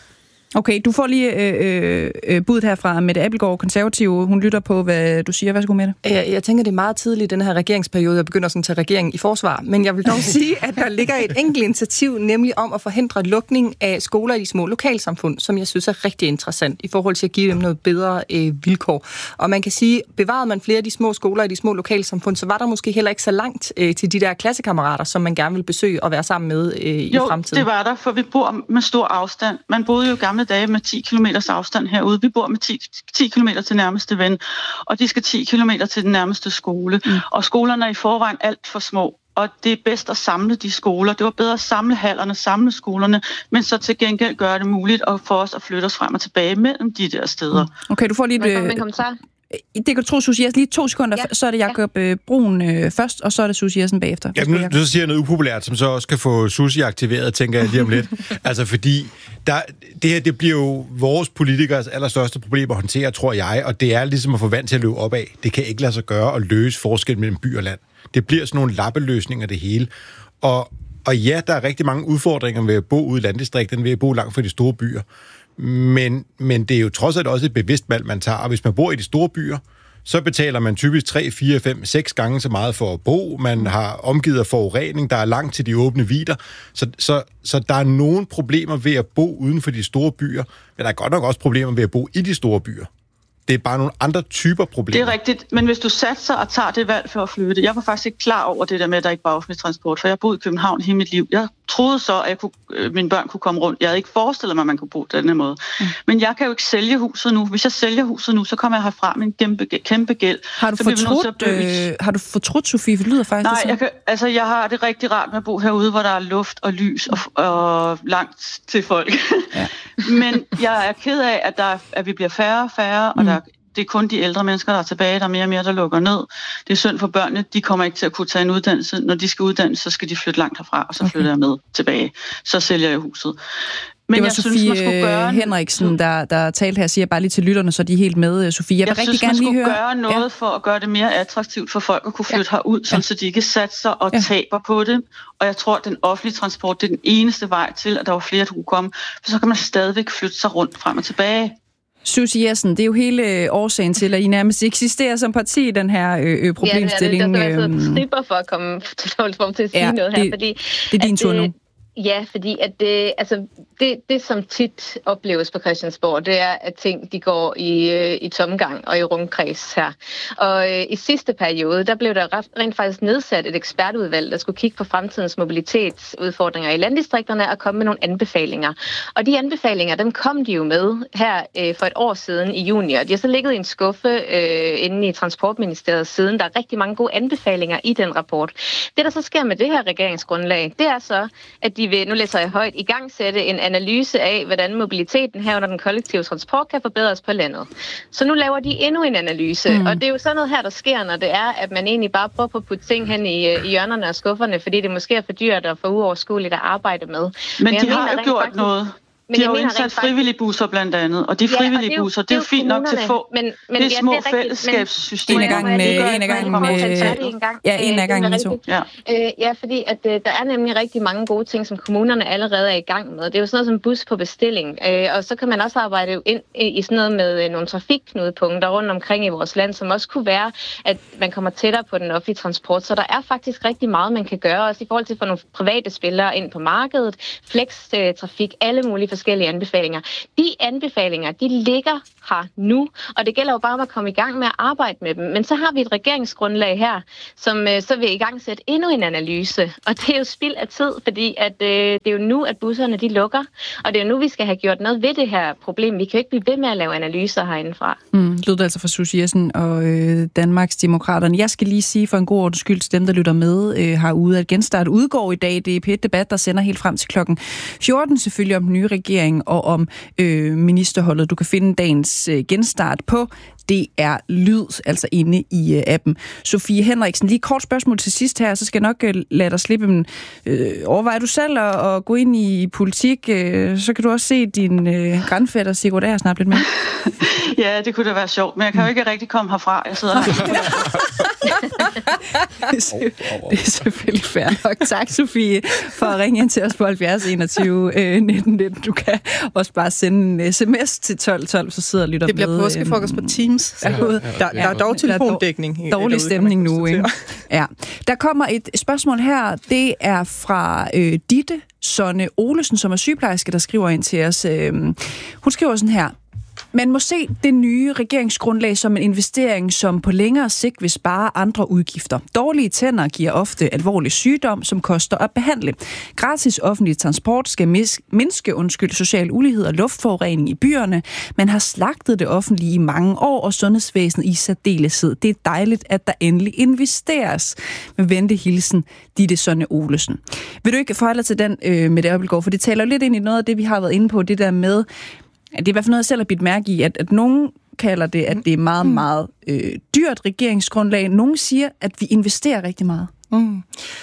Okay, du får lige øh, øh, budet her fra Mette Abildgaard, konservativ. Hun lytter på, hvad du siger. Værsgo, Mette. Jeg, jeg tænker, det er meget tidligt i den her regeringsperiode, jeg begynder sådan til regeringen i forsvar. Men jeg vil dog sige, at der ligger et enkelt initiativ, nemlig om at forhindre lukning af skoler i de små lokalsamfund, som jeg synes er rigtig interessant i forhold til at give dem noget bedre øh, vilkår. Og man kan sige, bevarede man flere af de små skoler i de små lokalsamfund, så var der måske heller ikke så langt øh, til de der klassekammerater, som man gerne vil besøge og være sammen med øh, i jo, fremtiden. Jo, det var der, for vi bor med stor afstand. Man boede jo gamle dage med ti kilometers afstand herude. Vi bor med ti, ti kilometer til nærmeste ven, og de skal ti kilometer til den nærmeste skole. Mm. Og skolerne er i forvejen alt for små, og det er bedst at samle de skoler. Det var bedre at samle hallerne, samle skolerne, men så til gengæld gøre det muligt at få os at flytte os frem og tilbage mellem de der steder. Mm. Okay, du får lige et... Men kommentar. Det kan du tro, Susie Jessen. Lige to sekunder, ja. så er det Jacob ja. Brun øh, først, og så er det Susie Jessen bagefter. Ja, nu, nu siger jeg noget upopulært, som så også kan få Susie aktiveret, tænker jeg lige om lidt. Altså fordi, der, det her det bliver jo vores politikers allerstørste problem at håndtere, tror jeg, og det er ligesom at få vand til at løbe op af. Det kan ikke lade sig gøre at løse forskel mellem by og land. Det bliver sådan nogle lappeløsninger det hele. Og, og ja, der er rigtig mange udfordringer ved at bo ude i landdistrikterne, ved at bo langt fra de store byer. Men, men det er jo trods alt også et bevidst valg, man tager. Og hvis man bor i de store byer, så betaler man typisk tre, fire, fem, seks gange så meget for at bo. Man har omgivet af forurening, der er langt til de åbne vidder. Så, så, så der er nogle problemer ved at bo uden for de store byer, men der er godt nok også problemer ved at bo i de store byer. Det er bare nogle andre typer problemer. Det er rigtigt, men hvis du satser og tager det valg for at flytte, jeg var faktisk ikke klar over det der med, at der ikke var offentlig transport, for jeg boede i København hele mit liv. Jeg troede så, at jeg kunne, øh, mine børn kunne komme rundt. Jeg havde ikke forestillet mig, at man kunne bo på den her måde. Mm. Men jeg kan jo ikke sælge huset nu. Hvis jeg sælger huset nu, så kommer jeg herfra med en kæmpe, kæmpe gæld. Har du fortrudt, øh, har du fortrudt, Sofie? For det lyder faktisk Nej, jeg, kan, altså, jeg har det rigtig rart med at bo herude, hvor der er luft og lys og, og langt til folk. Ja. Men jeg er ked af, at, der, at vi bliver færre og færre, mm. og der det er kun de ældre mennesker, der er tilbage. Der er mere og mere, der lukker ned. Det er synd for børnene. De kommer ikke til at kunne tage en uddannelse. Når de skal uddannes, så skal de flytte langt herfra, og så flytter okay. jeg med tilbage. Så sælger jeg huset. Men det var jeg Sofie synes, man skulle gøre... Henriksen, der, der talte her, siger bare lige til lytterne, så de er helt med, Sofie. Jeg vil jeg rigtig synes, gerne lige høre... Jeg synes, man skulle gøre noget ja. for at gøre det mere attraktivt for folk at kunne flytte ja. herud, sådan, ja. så de ikke satser og ja. taber på det. Og jeg tror, at den offentlige transport, det er den eneste vej til, at der var flere, der kunne komme. For så kan man stadigvæk flytte sig rundt frem og tilbage. Susie Jessen, det er jo hele årsagen til, at I nærmest eksisterer som parti i den her øh, problemstilling. Ja, det er det. Der skal være stripper for at komme til at sige ja, noget her. Det, fordi, det er din tur nu. Ja, fordi at det, altså det, det, som tit opleves på Christiansborg, det er, at ting de går i, i tomgang og i rundkreds her. Og øh, i sidste periode, der blev der rent faktisk nedsat et ekspertudvalg, der skulle kigge på fremtidens mobilitetsudfordringer i landdistrikterne og komme med nogle anbefalinger. Og de anbefalinger, dem kom de jo med her øh, for et år siden i juni, og de har så ligget i en skuffe øh, inde i Transportministeriet siden. Der er rigtig mange gode anbefalinger i den rapport. Det, der så sker med det her regeringsgrundlag, det er så, at de vil, nu læser jeg højt, i gang sætte en analyse af, hvordan mobiliteten her under den kollektive transport kan forbedres på landet. Så nu laver de endnu en analyse, mm. og det er jo sådan noget her, der sker, når det er, at man egentlig bare prøver på at putte ting hen i, i hjørnerne og skufferne, fordi det måske er for dyrt og for uoverskueligt at arbejde med. Men, Men de har jo gjort faktisk... noget. de har jo indsat frivillige busser blandt andet, og de frivillige ja, og det busser, det er jo fint nok til få. Men, men, det er små ja, fællesskabssystemer. En af gangen, en af gangen, ja, en af gangen, ja. Øh, ja, fordi at, øh, der er nemlig rigtig mange gode ting, som kommunerne allerede er i gang med. Det er jo sådan noget som bus på bestilling, øh, og så kan man også arbejde ind i sådan noget med øh, nogle trafikknudepunkter rundt omkring i vores land, som også kunne være, at man kommer tættere på den offentlige transport. Så der er faktisk rigtig meget, man kan gøre, også i forhold til at få nogle private spillere ind på markedet, flex-trafik, alle mulige forskellige anbefalinger. De anbefalinger, de ligger her nu, og det gælder jo bare om at komme i gang med at arbejde med dem. Men så har vi et regeringsgrundlag her, som øh, så vil i gang sætte endnu en analyse, og det er jo spild af tid, fordi at, øh, det er jo nu, at busserne de lukker, og det er jo nu, vi skal have gjort noget ved det her problem. Vi kan jo ikke blive ved med at lave analyser herindefra. Mm, lød det altså fra Susie Jessen og øh, Danmarks Demokraterne. Jeg skal lige sige for en god ordens skyld til dem, der lytter med øh, herude, at Genstart udgår i dag. Det er P et Debat, der sender helt frem til klokken fjorten, selvfølgelig om den nye regering og om øh, ministerholdet. Du kan finde dagens øh, Genstart på D R Lyd, altså inde i uh, appen. Sofie Henriksen, lige kort spørgsmål til sidst her, så skal jeg nok uh, lade dig slippe. Men, øh, overvejer du selv at, at gå ind i politik, øh, så kan du også se din øh, grandfætter Sigurd Ager snart lidt mere. Ja, det kunne da være sjovt, men jeg kan jo ikke rigtig komme herfra. Jeg sidder her. Det er selvfølgelig fair nok. Tak, Sofie, for at ringe ind til os på halvfjerds enogtyve nitten nitten. Du kan også bare sende en sms til tolv tolv, så sidder og lytter med. Det bliver påskefrokost på Teams. Ja, der, der er dog telefondækning. Dårlig stemning nu, ikke? Ja. Der kommer et spørgsmål her. Det er fra øh, Ditte Sonne Olesen, som er sygeplejerske, der skriver ind til os. Øh, hun skriver sådan her: man må se det nye regeringsgrundlag som en investering, som på længere sigt vil spare andre udgifter. Dårlige tænder giver ofte alvorlig sygdom, som koster at behandle. Gratis offentlig transport skal mis- mindske undskyld, social ulighed og luftforurening i byerne. Man har slagtet det offentlige i mange år, og sundhedsvæsenet i særdeleshed. Det er dejligt, at der endelig investeres. Med venlig hilsen, Ditte Sonne Olesen. Vil du ikke forholde dig til den, øh, Mette Abildgaard? For det taler jo lidt ind i noget af det, vi har været inde på, det der med, det er i hvert fald noget, jeg selv har bidt mærke i, at, at nogen kalder det, at det er meget, meget øh, dyrt regeringsgrundlag. Nogen siger, at vi investerer rigtig meget. Mm.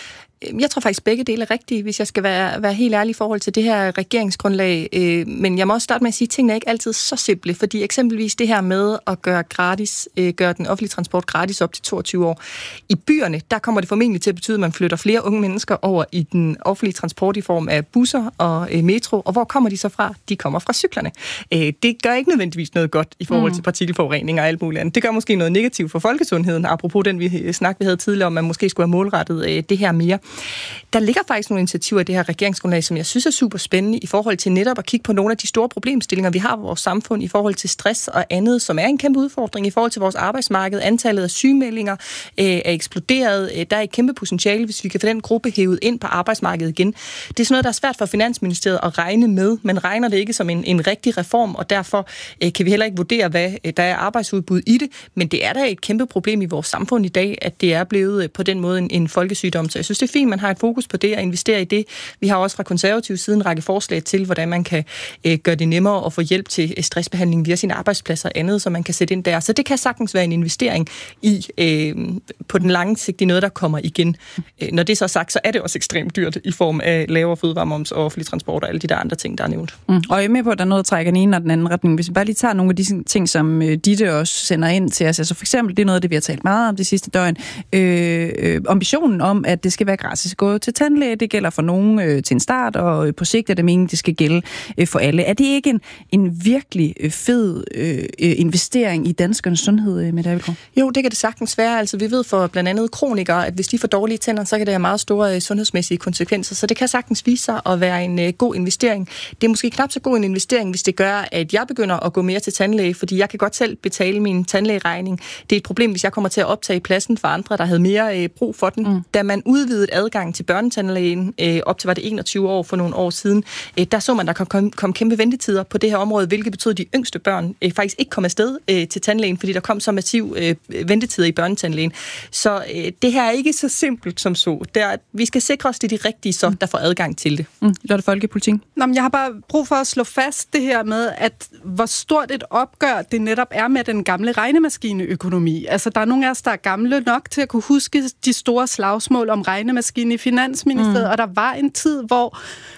Jeg tror faktisk, begge dele er rigtige, hvis jeg skal være, være helt ærlig i forhold til det her regeringsgrundlag. Øh, men jeg må også starte med at sige, at tingene er ikke altid så simple, fordi eksempelvis det her med at gøre, gratis, øh, gøre den offentlige transport gratis op til toogtyve år. I byerne, der kommer det formentlig til at betyde, at man flytter flere unge mennesker over i den offentlige transport i form af busser og øh, metro. Og hvor kommer de så fra? De kommer fra cyklerne. Øh, det gør ikke nødvendigvis noget godt i forhold til partikelforurening og alt muligt andet. Det gør måske noget negativt for folkesundheden, apropos den vi snak, vi havde tidligere om, man måske skulle have målrettet øh, det her mere. Der ligger faktisk nogle initiativer i det her regeringsgrundlag, som jeg synes er super spændende i forhold til netop at kigge på nogle af de store problemstillinger, vi har i vores samfund i forhold til stress og andet, som er en kæmpe udfordring i forhold til vores arbejdsmarked. Antallet af sygemeldinger øh, er eksploderet. Der er et kæmpe potentiale, hvis vi kan få den gruppe hævet ind på arbejdsmarkedet igen. Det er sådan noget, der er svært for Finansministeriet at regne med. Man regner det ikke som en, en rigtig reform, og derfor øh, kan vi heller ikke vurdere, hvad øh, der er arbejdsudbud i det. Men det er da et kæmpe problem i vores samfund i dag, at det er blevet øh, på den måde en, en folkesygdom. Så jeg synes, det er fint, man har et fokus på det og investere i det. Vi har også fra konservativ side en række forslag til, hvordan man kan øh, gøre det nemmere at få hjælp til stressbehandling via sine arbejdspladser og andet, så man kan sætte ind der. Så det kan sagtens være en investering i øh, på den lange sigt i noget, der kommer igen. Øh, når det er så sagt, så er det også ekstremt dyrt i form af lavere fødevaremoms og offentlig transport og alle de der andre ting, der er nævnt. Mm. Og jeg er med på, at der er noget, der trækker den ene og den anden retning. Hvis vi bare lige tager nogle af de ting, som Ditte også sender ind til os. Altså for eksempel, det er noget, det vi har talt meget om det sidste døgn. Øh, øh, ambitionen om, at det skal være gratis at gå til tandlæge, det gælder for nogen øh, til en start, og øh, på sigt er det meningen, det skal gælde øh, for alle. Er det ikke en, en virkelig øh, fed øh, investering i danskernes sundhed, øh, Mette Abildgaard? Jo, det kan det sagtens være. Altså, vi ved for blandt andet kronikere, at hvis de får dårlige tænder, så kan det have meget store øh, sundhedsmæssige konsekvenser. Så det kan sagtens vise sig at være en øh, god investering. Det er måske knap så god en investering, hvis det gør, at jeg begynder at gå mere til tandlæge, fordi jeg kan godt selv betale min tandlægeregning. Det er et problem, hvis jeg kommer til at optage pladsen for andre, der havde mere øh, brug for den. Mm. Da man udvidede adgang til børnetandlægen øh, op til var det enogtyve år for nogle år siden, øh, der så man, der kom, kom, kom kæmpe ventetider på det her område, hvilket betød, at de yngste børn øh, faktisk ikke kom afsted øh, til tandlægen, fordi der kom så massiv øh, ventetider i børnetandlægen. Så øh, det her er ikke så simpelt som så. Der, vi skal sikre os, det er de rigtige, så der får adgang til det. Mm. Lotte Folkepolitik. Nå, men jeg har bare brug for at slå fast det her med, at hvor stort et opgør det netop er med den gamle regnemaskineøkonomi. Altså, der er nogle af os, der er gamle nok til at kunne huske de store slagsmål om regnemaskine i Finansministeriet, mm. og der var en tid, hvor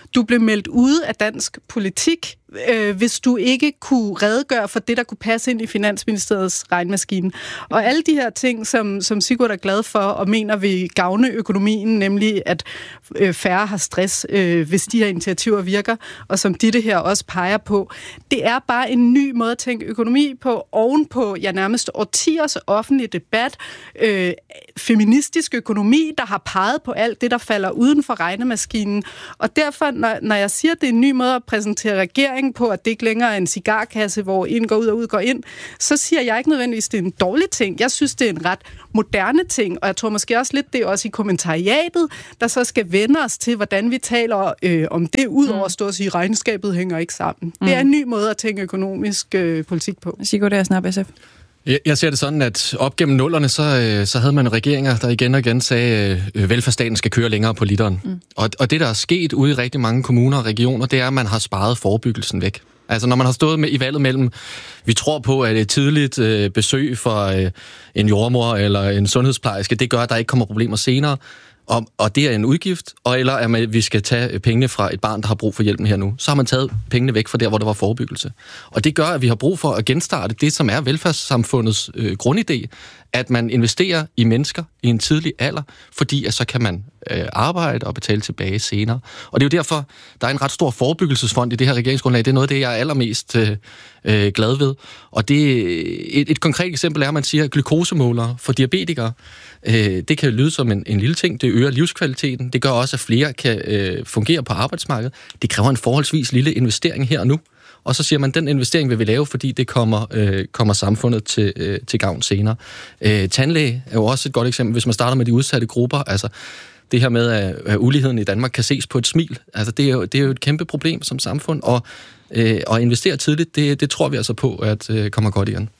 Du blev meldt ude af dansk politik, øh, hvis du ikke kunne redegøre for det, der kunne passe ind i Finansministeriets regnmaskine. Og alle de her ting, som, som Sigurd er glad for og mener vil gavne økonomien, nemlig at øh, færre har stress, øh, hvis de her initiativer virker, og som Ditte her også peger på, det er bare en ny måde at tænke økonomi på, ovenpå ja, nærmest årtiers offentlig debat, øh, feministisk økonomi, der har peget på alt det, der falder uden for regnemaskinen. Og derfor, når, når jeg siger, at det er en ny måde at præsentere regeringen på, at det ikke længere er en cigarkasse, hvor ind går ud og ud går ind, så siger jeg ikke nødvendigvis, at det er en dårlig ting. Jeg synes, det er en ret moderne ting, og jeg tror måske også lidt, det er også i kommentariatet, der så skal vende os til, hvordan vi taler øh, om det, udover at stå og sige, at regnskabet hænger ikke sammen. Mm. Det er en ny måde at tænke økonomisk øh, politik på. Sigurd Agersnap, S F. Jeg ser det sådan, at op gennem nullerne, så, så havde man regeringer, der igen og igen sagde, at velfærdsstaten skal køre længere på literen. Mm. Og, og det, der er sket ude i rigtig mange kommuner og regioner, det er, at man har sparet forebyggelsen væk. Altså når man har stået med, i valget mellem, vi tror på, at et tidligt øh, besøg for øh, en jordmor eller en sundhedsplejerske, det gør, at der ikke kommer problemer senere, og, og det er en udgift, og eller at vi skal tage pengene fra et barn, der har brug for hjælpen her nu. Så har man taget pengene væk fra der, hvor der var forebyggelse. Og det gør, at vi har brug for at genstarte det, som er velfærdssamfundets øh, grundidé, at man investerer i mennesker i en tidlig alder, fordi at så kan man øh, arbejde og betale tilbage senere. Og det er jo derfor, der er en ret stor forebyggelsesfond i det her regeringsgrundlag. Det er noget af det, jeg er allermest øh, øh, glad ved. Og det, et, et konkret eksempel er, at man siger, at glukosemålere for diabetikere, øh, det kan lyde som en, en lille ting. Det øger livskvaliteten. Det gør også, at flere kan øh, fungere på arbejdsmarkedet. Det kræver en forholdsvis lille investering her og nu. Og så siger man, at den investering vil vi lave, fordi det kommer, øh, kommer samfundet til, øh, til gavn senere. Øh, tandlæge er jo også et godt eksempel, hvis man starter med de udsatte grupper. Altså det her med, at, at uligheden i Danmark kan ses på et smil. Altså det er jo, det er jo et kæmpe problem som samfund, og øh, at investere tidligt, det, det tror vi altså på, at øh, kommer godt igen.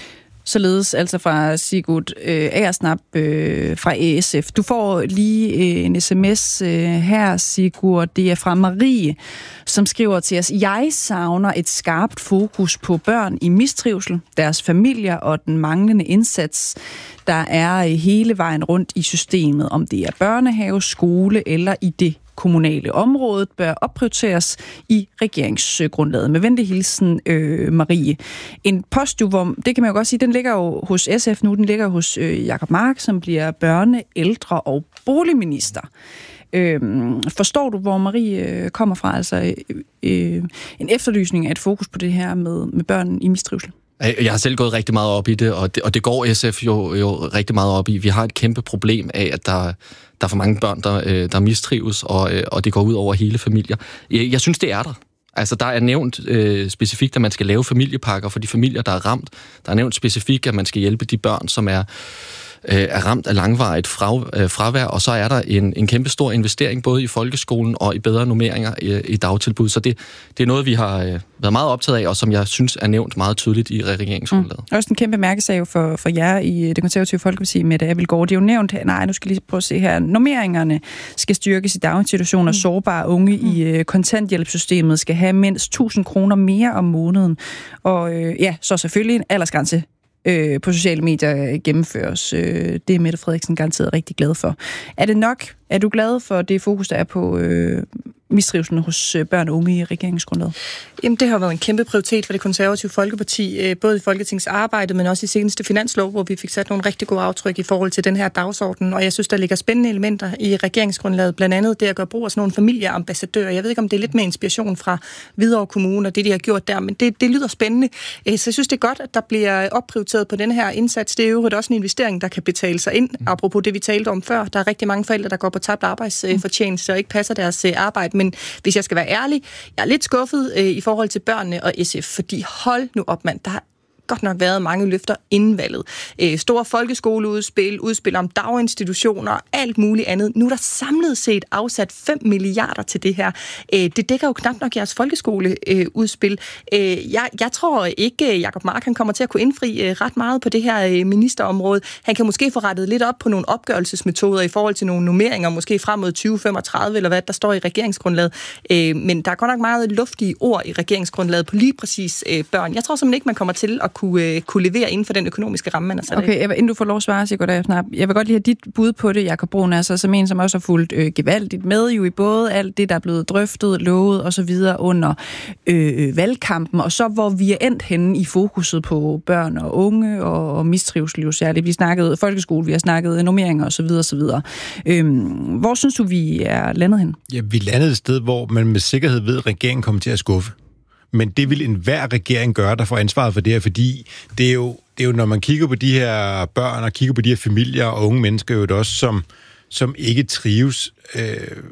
Således altså fra Sigurd øh, Agersnap øh, fra S F. Du får lige øh, en sms øh, her, Sigurd. Det er fra Marie, som skriver til os: Jeg savner et skarpt fokus på børn i mistrivsel, deres familier og den manglende indsats, der er hele vejen rundt i systemet, om det er børnehave, skole eller i det kommunale område, bør opprioriteres i regeringsgrundlaget. Med venlig hilsen, øh, Marie. En post, jo, hvor, det kan man jo godt sige, den ligger jo hos S F nu, den ligger hos øh, Jacob Mark, som bliver børne-, ældre- og boligminister. Øh, forstår du, hvor Marie øh, kommer fra? Altså øh, en efterlysning af et fokus på det her med, med børn i mistrivsel? Jeg har selv gået rigtig meget op i det, og det, og det går S F jo, jo rigtig meget op i. Vi har et kæmpe problem af, at der, der er for mange børn, der, der mistrives, og, og det går ud over hele familier. Jeg, jeg synes, det er der. Altså, der er nævnt øh, specifikt, at man skal lave familiepakker for de familier, der er ramt. Der er nævnt specifikt, at man skal hjælpe de børn, som er er ramt af langvarigt fravær, og så er der en, en kæmpe stor investering både i folkeskolen og i bedre normeringer i, i dagtilbud. Så det, det er noget, vi har været meget optaget af, og som jeg synes er nævnt meget tydeligt i regeringsgrundlaget. Mm. Også en kæmpe mærkesag for, for jer i Det Konservative Folkeparti, Mette Abildgaard. Det er jo nævnt, nej, nu skal jeg lige prøve at se her, normeringerne skal styrkes i daginstitutioner, mm. sårbare unge mm. i kontanthjælpssystemet skal have mindst tusind kroner mere om måneden, og øh, ja, så selvfølgelig en aldersgrænse Øh, på sociale medier gennemføres. Øh, det er Mette Frederiksen garanteret rigtig glad for. Er det nok? Er du glad for det fokus, der er på øh, mistrivslen hos børn og unge i regeringsgrundlaget? Jamen, det har været en kæmpe prioritet for Det Konservative Folkeparti, både i Folketingets arbejde, men også i seneste finanslov, hvor vi fik sat nogle rigtig gode aftryk i forhold til den her dagsorden. Og jeg synes, der ligger spændende elementer i regeringsgrundlaget, blandt andet det at gøre brug af sådan nogle familieambassadører. Jeg ved ikke, om det er lidt med inspiration fra Hvidovre Kommune og det, de har gjort der, men det, det lyder spændende. Så jeg synes, det er godt, at der bliver opprioriteret på den her indsats. Det er jo også en investering, der kan betale sig ind. Apropos det, vi talte om før, der er rigtig mange forældre, der går på tabt arbejdsfortjeneste og ikke passer deres arbejde. Men hvis jeg skal være ærlig, jeg er lidt skuffet øh, i forhold til børnene og S F, fordi hold nu op, mand, der har godt nok været mange løfter inden valget. Øh, store folkeskoleudspil, udspil om daginstitutioner, alt muligt andet. Nu er der samlet set afsat fem milliarder til det her. Øh, det dækker jo knap nok jeres folkeskoleudspil. Øh, jeg, jeg tror ikke, Jacob Mark han kommer til at kunne indfri øh, ret meget på det her øh, ministerområde. Han kan måske få rettet lidt op på nogle opgørelsesmetoder i forhold til nogle nummeringer, måske frem mod tyve femogtredive, eller hvad der står i regeringsgrundlaget. Øh, men der er godt nok meget luftige ord i regeringsgrundlaget på lige præcis øh, børn. Jeg tror simpelthen ikke, man kommer til at kunne kunne, kunne levere inden for den økonomiske ramme, man har sat. Okay, jeg, inden du får lov at svare, Sigurd, snart. Jeg vil godt lige have dit bud på det, Jakob Brun, altså som en, som også har fulgt øh, gevaldigt med jo i både alt det, der er blevet drøftet, lovet og så videre under øh, valgkampen, og så hvor vi er endt henne i fokuset på børn og unge og, og mistrivsel jo særligt. Vi snakkede folkeskole, vi har snakket normeringer og så videre, så videre. Øhm, hvor synes du, vi er landet hen? Ja, vi landede et sted, hvor man med sikkerhed ved, at regeringen kommer til at skuffe. Men det vil enhver regering gøre, der får ansvaret for det her, fordi det er jo, det er jo når man kigger på de her børn og kigger på de her familier og unge mennesker, jo det også, som, som ikke trives. Øh,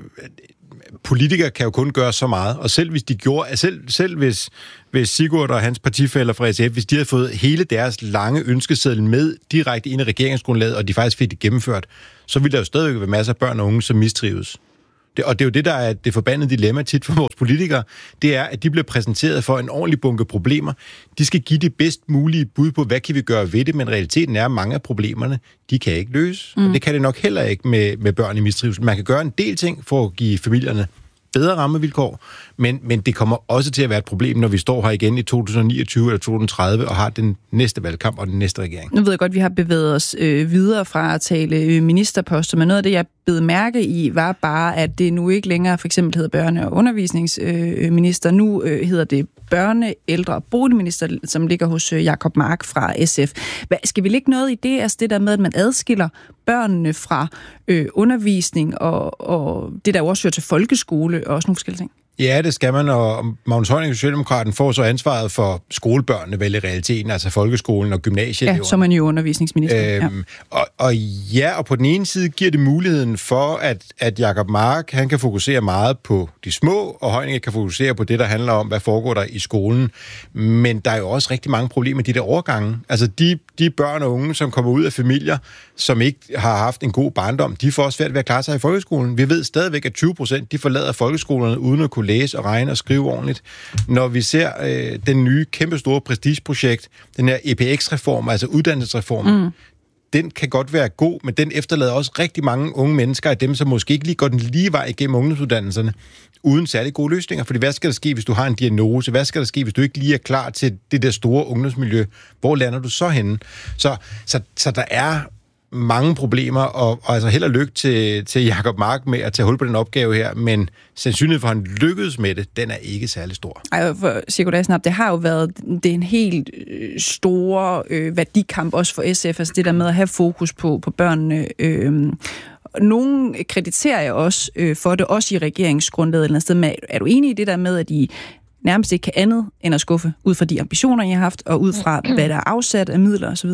politikere kan jo kun gøre så meget, og selv hvis de gjorde, selv, selv hvis, hvis Sigurd og hans partifæller fra S F, hvis de havde fået hele deres lange ønskeseddel med direkte ind i regeringsgrundlaget, og de faktisk fik det gennemført, så ville der jo stadigvæk være masser af børn og unge, som mistrives. Det, og det er jo det, der er det forbandede dilemma tit for vores politikere, det er, at de bliver præsenteret for en ordentlig bunke problemer. De skal give det bedst mulige bud på, hvad kan vi gøre ved det, men realiteten er, at mange af problemerne, de kan ikke løse. Mm. Og det kan det nok heller ikke med, med børn i mistrivsel. Man kan gøre en del ting for at give familierne bedre rammevilkår, men, men det kommer også til at være et problem, når vi står her igen i to tusind niogtyve eller to tusind tredive og har den næste valgkamp og den næste regering. Nu ved jeg godt, at vi har bevæget os øh, videre fra at tale øh, ministerposter, men noget af det, jeg bed mærke i, var bare, at det nu ikke længere for eksempel hedder børne- og undervisningsminister. Øh, nu øh, hedder det børne-, ældre- og boligminister, som ligger hos øh, Jacob Mark fra S F. Hvad, skal vi lægge noget i det, altså det der med, at man adskiller børnene fra øh, undervisning og, og det, der også hører til folkeskole og sådan nogle forskellige ting? Ja, det skal man, og Magnus Heunicke, Socialdemokraten, får så ansvaret for skolebørnene vel i realiteten, altså folkeskolen og gymnasiet. Ja, som er jo undervisningsminister. Øhm, ja. Og, og ja, og på den ene side giver det muligheden for, at, at Jacob Mark, han kan fokusere meget på de små, og Heunicke kan fokusere på det, der handler om, hvad foregår der i skolen. Men der er jo også rigtig mange problemer med de der overgange. Altså de, de børn og unge, som kommer ud af familier, som ikke har haft en god barndom, de får også svært ved at klare sig i folkeskolen. Vi ved stadigvæk, at tyve procent de forlader folkeskolerne uden at kunne læse og regne og skrive ordentligt. Når vi ser øh, den nye, kæmpestore prestigeprojekt, den her E P X-reform, altså uddannelsesreformen, mm. den kan godt være god, men den efterlader også rigtig mange unge mennesker af dem, som måske ikke lige går den lige vej igennem ungdomsuddannelserne, uden særlig gode løsninger. Fordi hvad skal der ske, hvis du har en diagnose? Hvad skal der ske, hvis du ikke lige er klar til det der store ungdomsmiljø? Hvor lander du så henne? Så, så, så der er mange problemer, og, og altså held og lykke til, til Jacob Mark med at tage hul på den opgave her, men sandsynligheden for, at han lykkedes med det, den er ikke særlig stor. Ej, for Sigurd Asnap, det har jo været det er en helt øh, store øh, værdikamp også for S F, altså det der med at have fokus på, på børnene. Øh, Nogle krediterer jeg også øh, for det, også i regeringsgrundlaget eller andet sted. Men er du enig i det der med, at I nærmest ikke kan andet end at skuffe ud fra de ambitioner, I har haft, og ud fra, hvad der er afsat af midler osv.?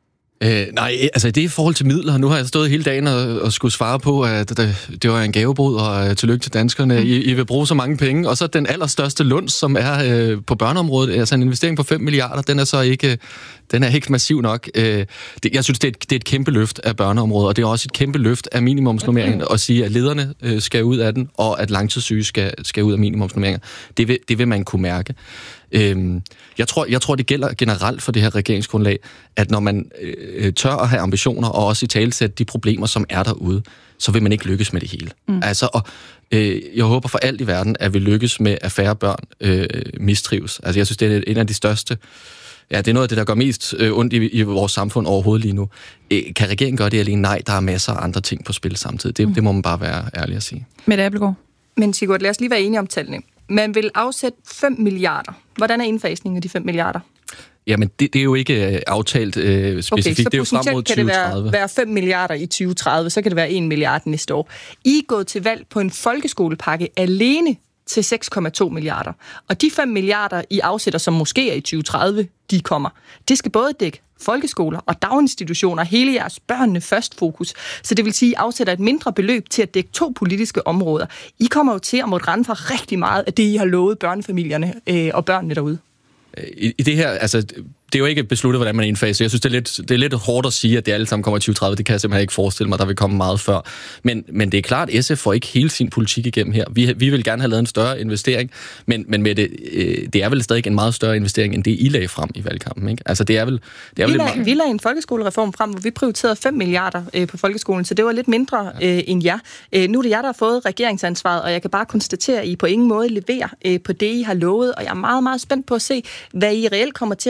Øh, nej, altså det er i forhold til midler. Nu har jeg stået hele dagen og, og skulle svare på, at det, det var en gavebod, og uh, tillykke til danskerne. I, I vil bruge så mange penge. Og så den allerstørste lunds, som er uh, på børneområdet, altså en investering på fem milliarder, den er så ikke, den er ikke massiv nok. Uh, det, jeg synes, det er, et, det er et kæmpe løft af børneområdet, og det er også et kæmpe løft af minimumsnormeringen, at sige, at lederne uh, skal ud af den, og at langtidssyge skal, skal ud af minimumsnormeringer. Det vil, det vil man kunne mærke. Øhm, jeg, tror, jeg tror, det gælder generelt for det her regeringsgrundlag, at når man øh, tør at have ambitioner, og også i talesætte de problemer, som er derude, så vil man ikke lykkes med det hele. Mm. Altså, og, øh, jeg håber for alt i verden, at vi lykkes med, at færre børn øh, mistrives. Altså, jeg synes, det er en af de største. Ja, det er noget af det, der gør mest øh, ondt i, i vores samfund overhovedet lige nu. Øh, kan regeringen gøre det alene? Nej, der er masser af andre ting på spil samtidig. Det, mm. det må man bare være ærlig at sige. Mette Abildgaard. Men Sigurd, lad os lige være enige om tallene. Man vil afsætte fem milliarder. Hvordan er indfasningen af de fem milliarder? Jamen, det, det er jo ikke aftalt øh, specifikt. Okay, så det er jo frem mod tyve tredive. Kan det være, være fem milliarder i tyve tredive, så kan det være en milliard næste år. I er gået til valg på en folkeskolepakke alene til seks komma to milliarder. Og de fem milliarder, I afsætter, som måske er i tyve tredive, de kommer. Det skal både dække folkeskoler og daginstitutioner, hele jeres børnene først fokus. Så det vil sige, at I afsætter et mindre beløb til at dække to politiske områder. I kommer jo til at måtte rende fra rigtig meget af det, I har lovet børnefamilierne øh, og børnene derude. I, i det her, altså, det er jo ikke besluttet, hvordan man indfaser. Jeg synes, det er, lidt, det er lidt hårdt at sige, at det alle sammen kommer i tyve tredive. Det kan jeg simpelthen ikke forestille mig, der vil komme meget før. Men, men det er klart, at S F får ikke hele sin politik igennem her. Vi, vi vil gerne have lavet en større investering, men, men med det, øh, det er vel stadig en meget større investering, end det I lagde frem i valgkampen. Ikke? Altså, det er vel, det er vi, vel lag, meget... vi lagde en folkeskolereform frem, hvor vi prioriterede fem milliarder øh, på folkeskolen, så det var lidt mindre øh, end jer. Øh, nu er det jer, der har fået regeringsansvaret, og jeg kan bare konstatere, at I på ingen måde leverer øh, på det, I har lovet, og jeg er meget, meget spændt på at se, hvad I reelt kommer til at gøre i forhold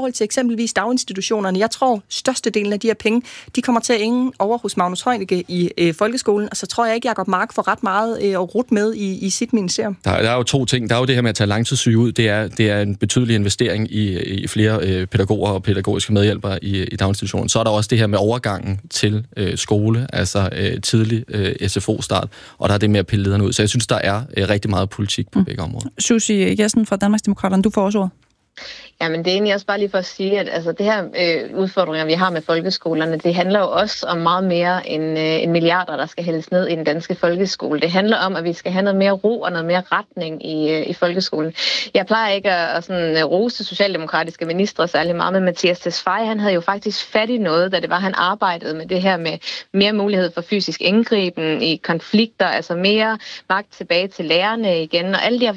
forhold til eksempelvis daginstitutionerne, jeg tror, størstedelen af de her penge, de kommer til at ingen over hos Magnus Heunicke i øh, folkeskolen, og så tror jeg ikke, Jacob Mark får ret meget øh, at rute med i, i sit ministerium. Der, der er jo to ting. Der er jo det her med at tage langtidssyge ud. Det er, det er en betydelig investering i, i flere øh, pædagoger og pædagogiske medhjælpere i, i daginstitutionen. Så er der også det her med overgangen til øh, skole, altså øh, tidlig øh, S F O-start, og der er det med at pille lederne ud. Så jeg synes, der er øh, rigtig meget politik på mm. begge områder. Susie Jessen fra Danmarksdemokraterne, du får også ordet. Ja, men det er egentlig også bare lige for at sige, at altså, det her øh, udfordringer, vi har med folkeskolerne, det handler jo også om meget mere end, øh, end milliarder, der skal hældes ned i den danske folkeskole. Det handler om, at vi skal have noget mere ro og noget mere retning i, øh, i folkeskolen. Jeg plejer ikke at, at sådan, rose socialdemokratiske ministre særlig meget, men Mathias Tesfaye, han havde jo faktisk fat i noget, da det var, han arbejdede med det her med mere mulighed for fysisk indgriben i konflikter, altså mere magt tilbage til lærerne igen, og alle de her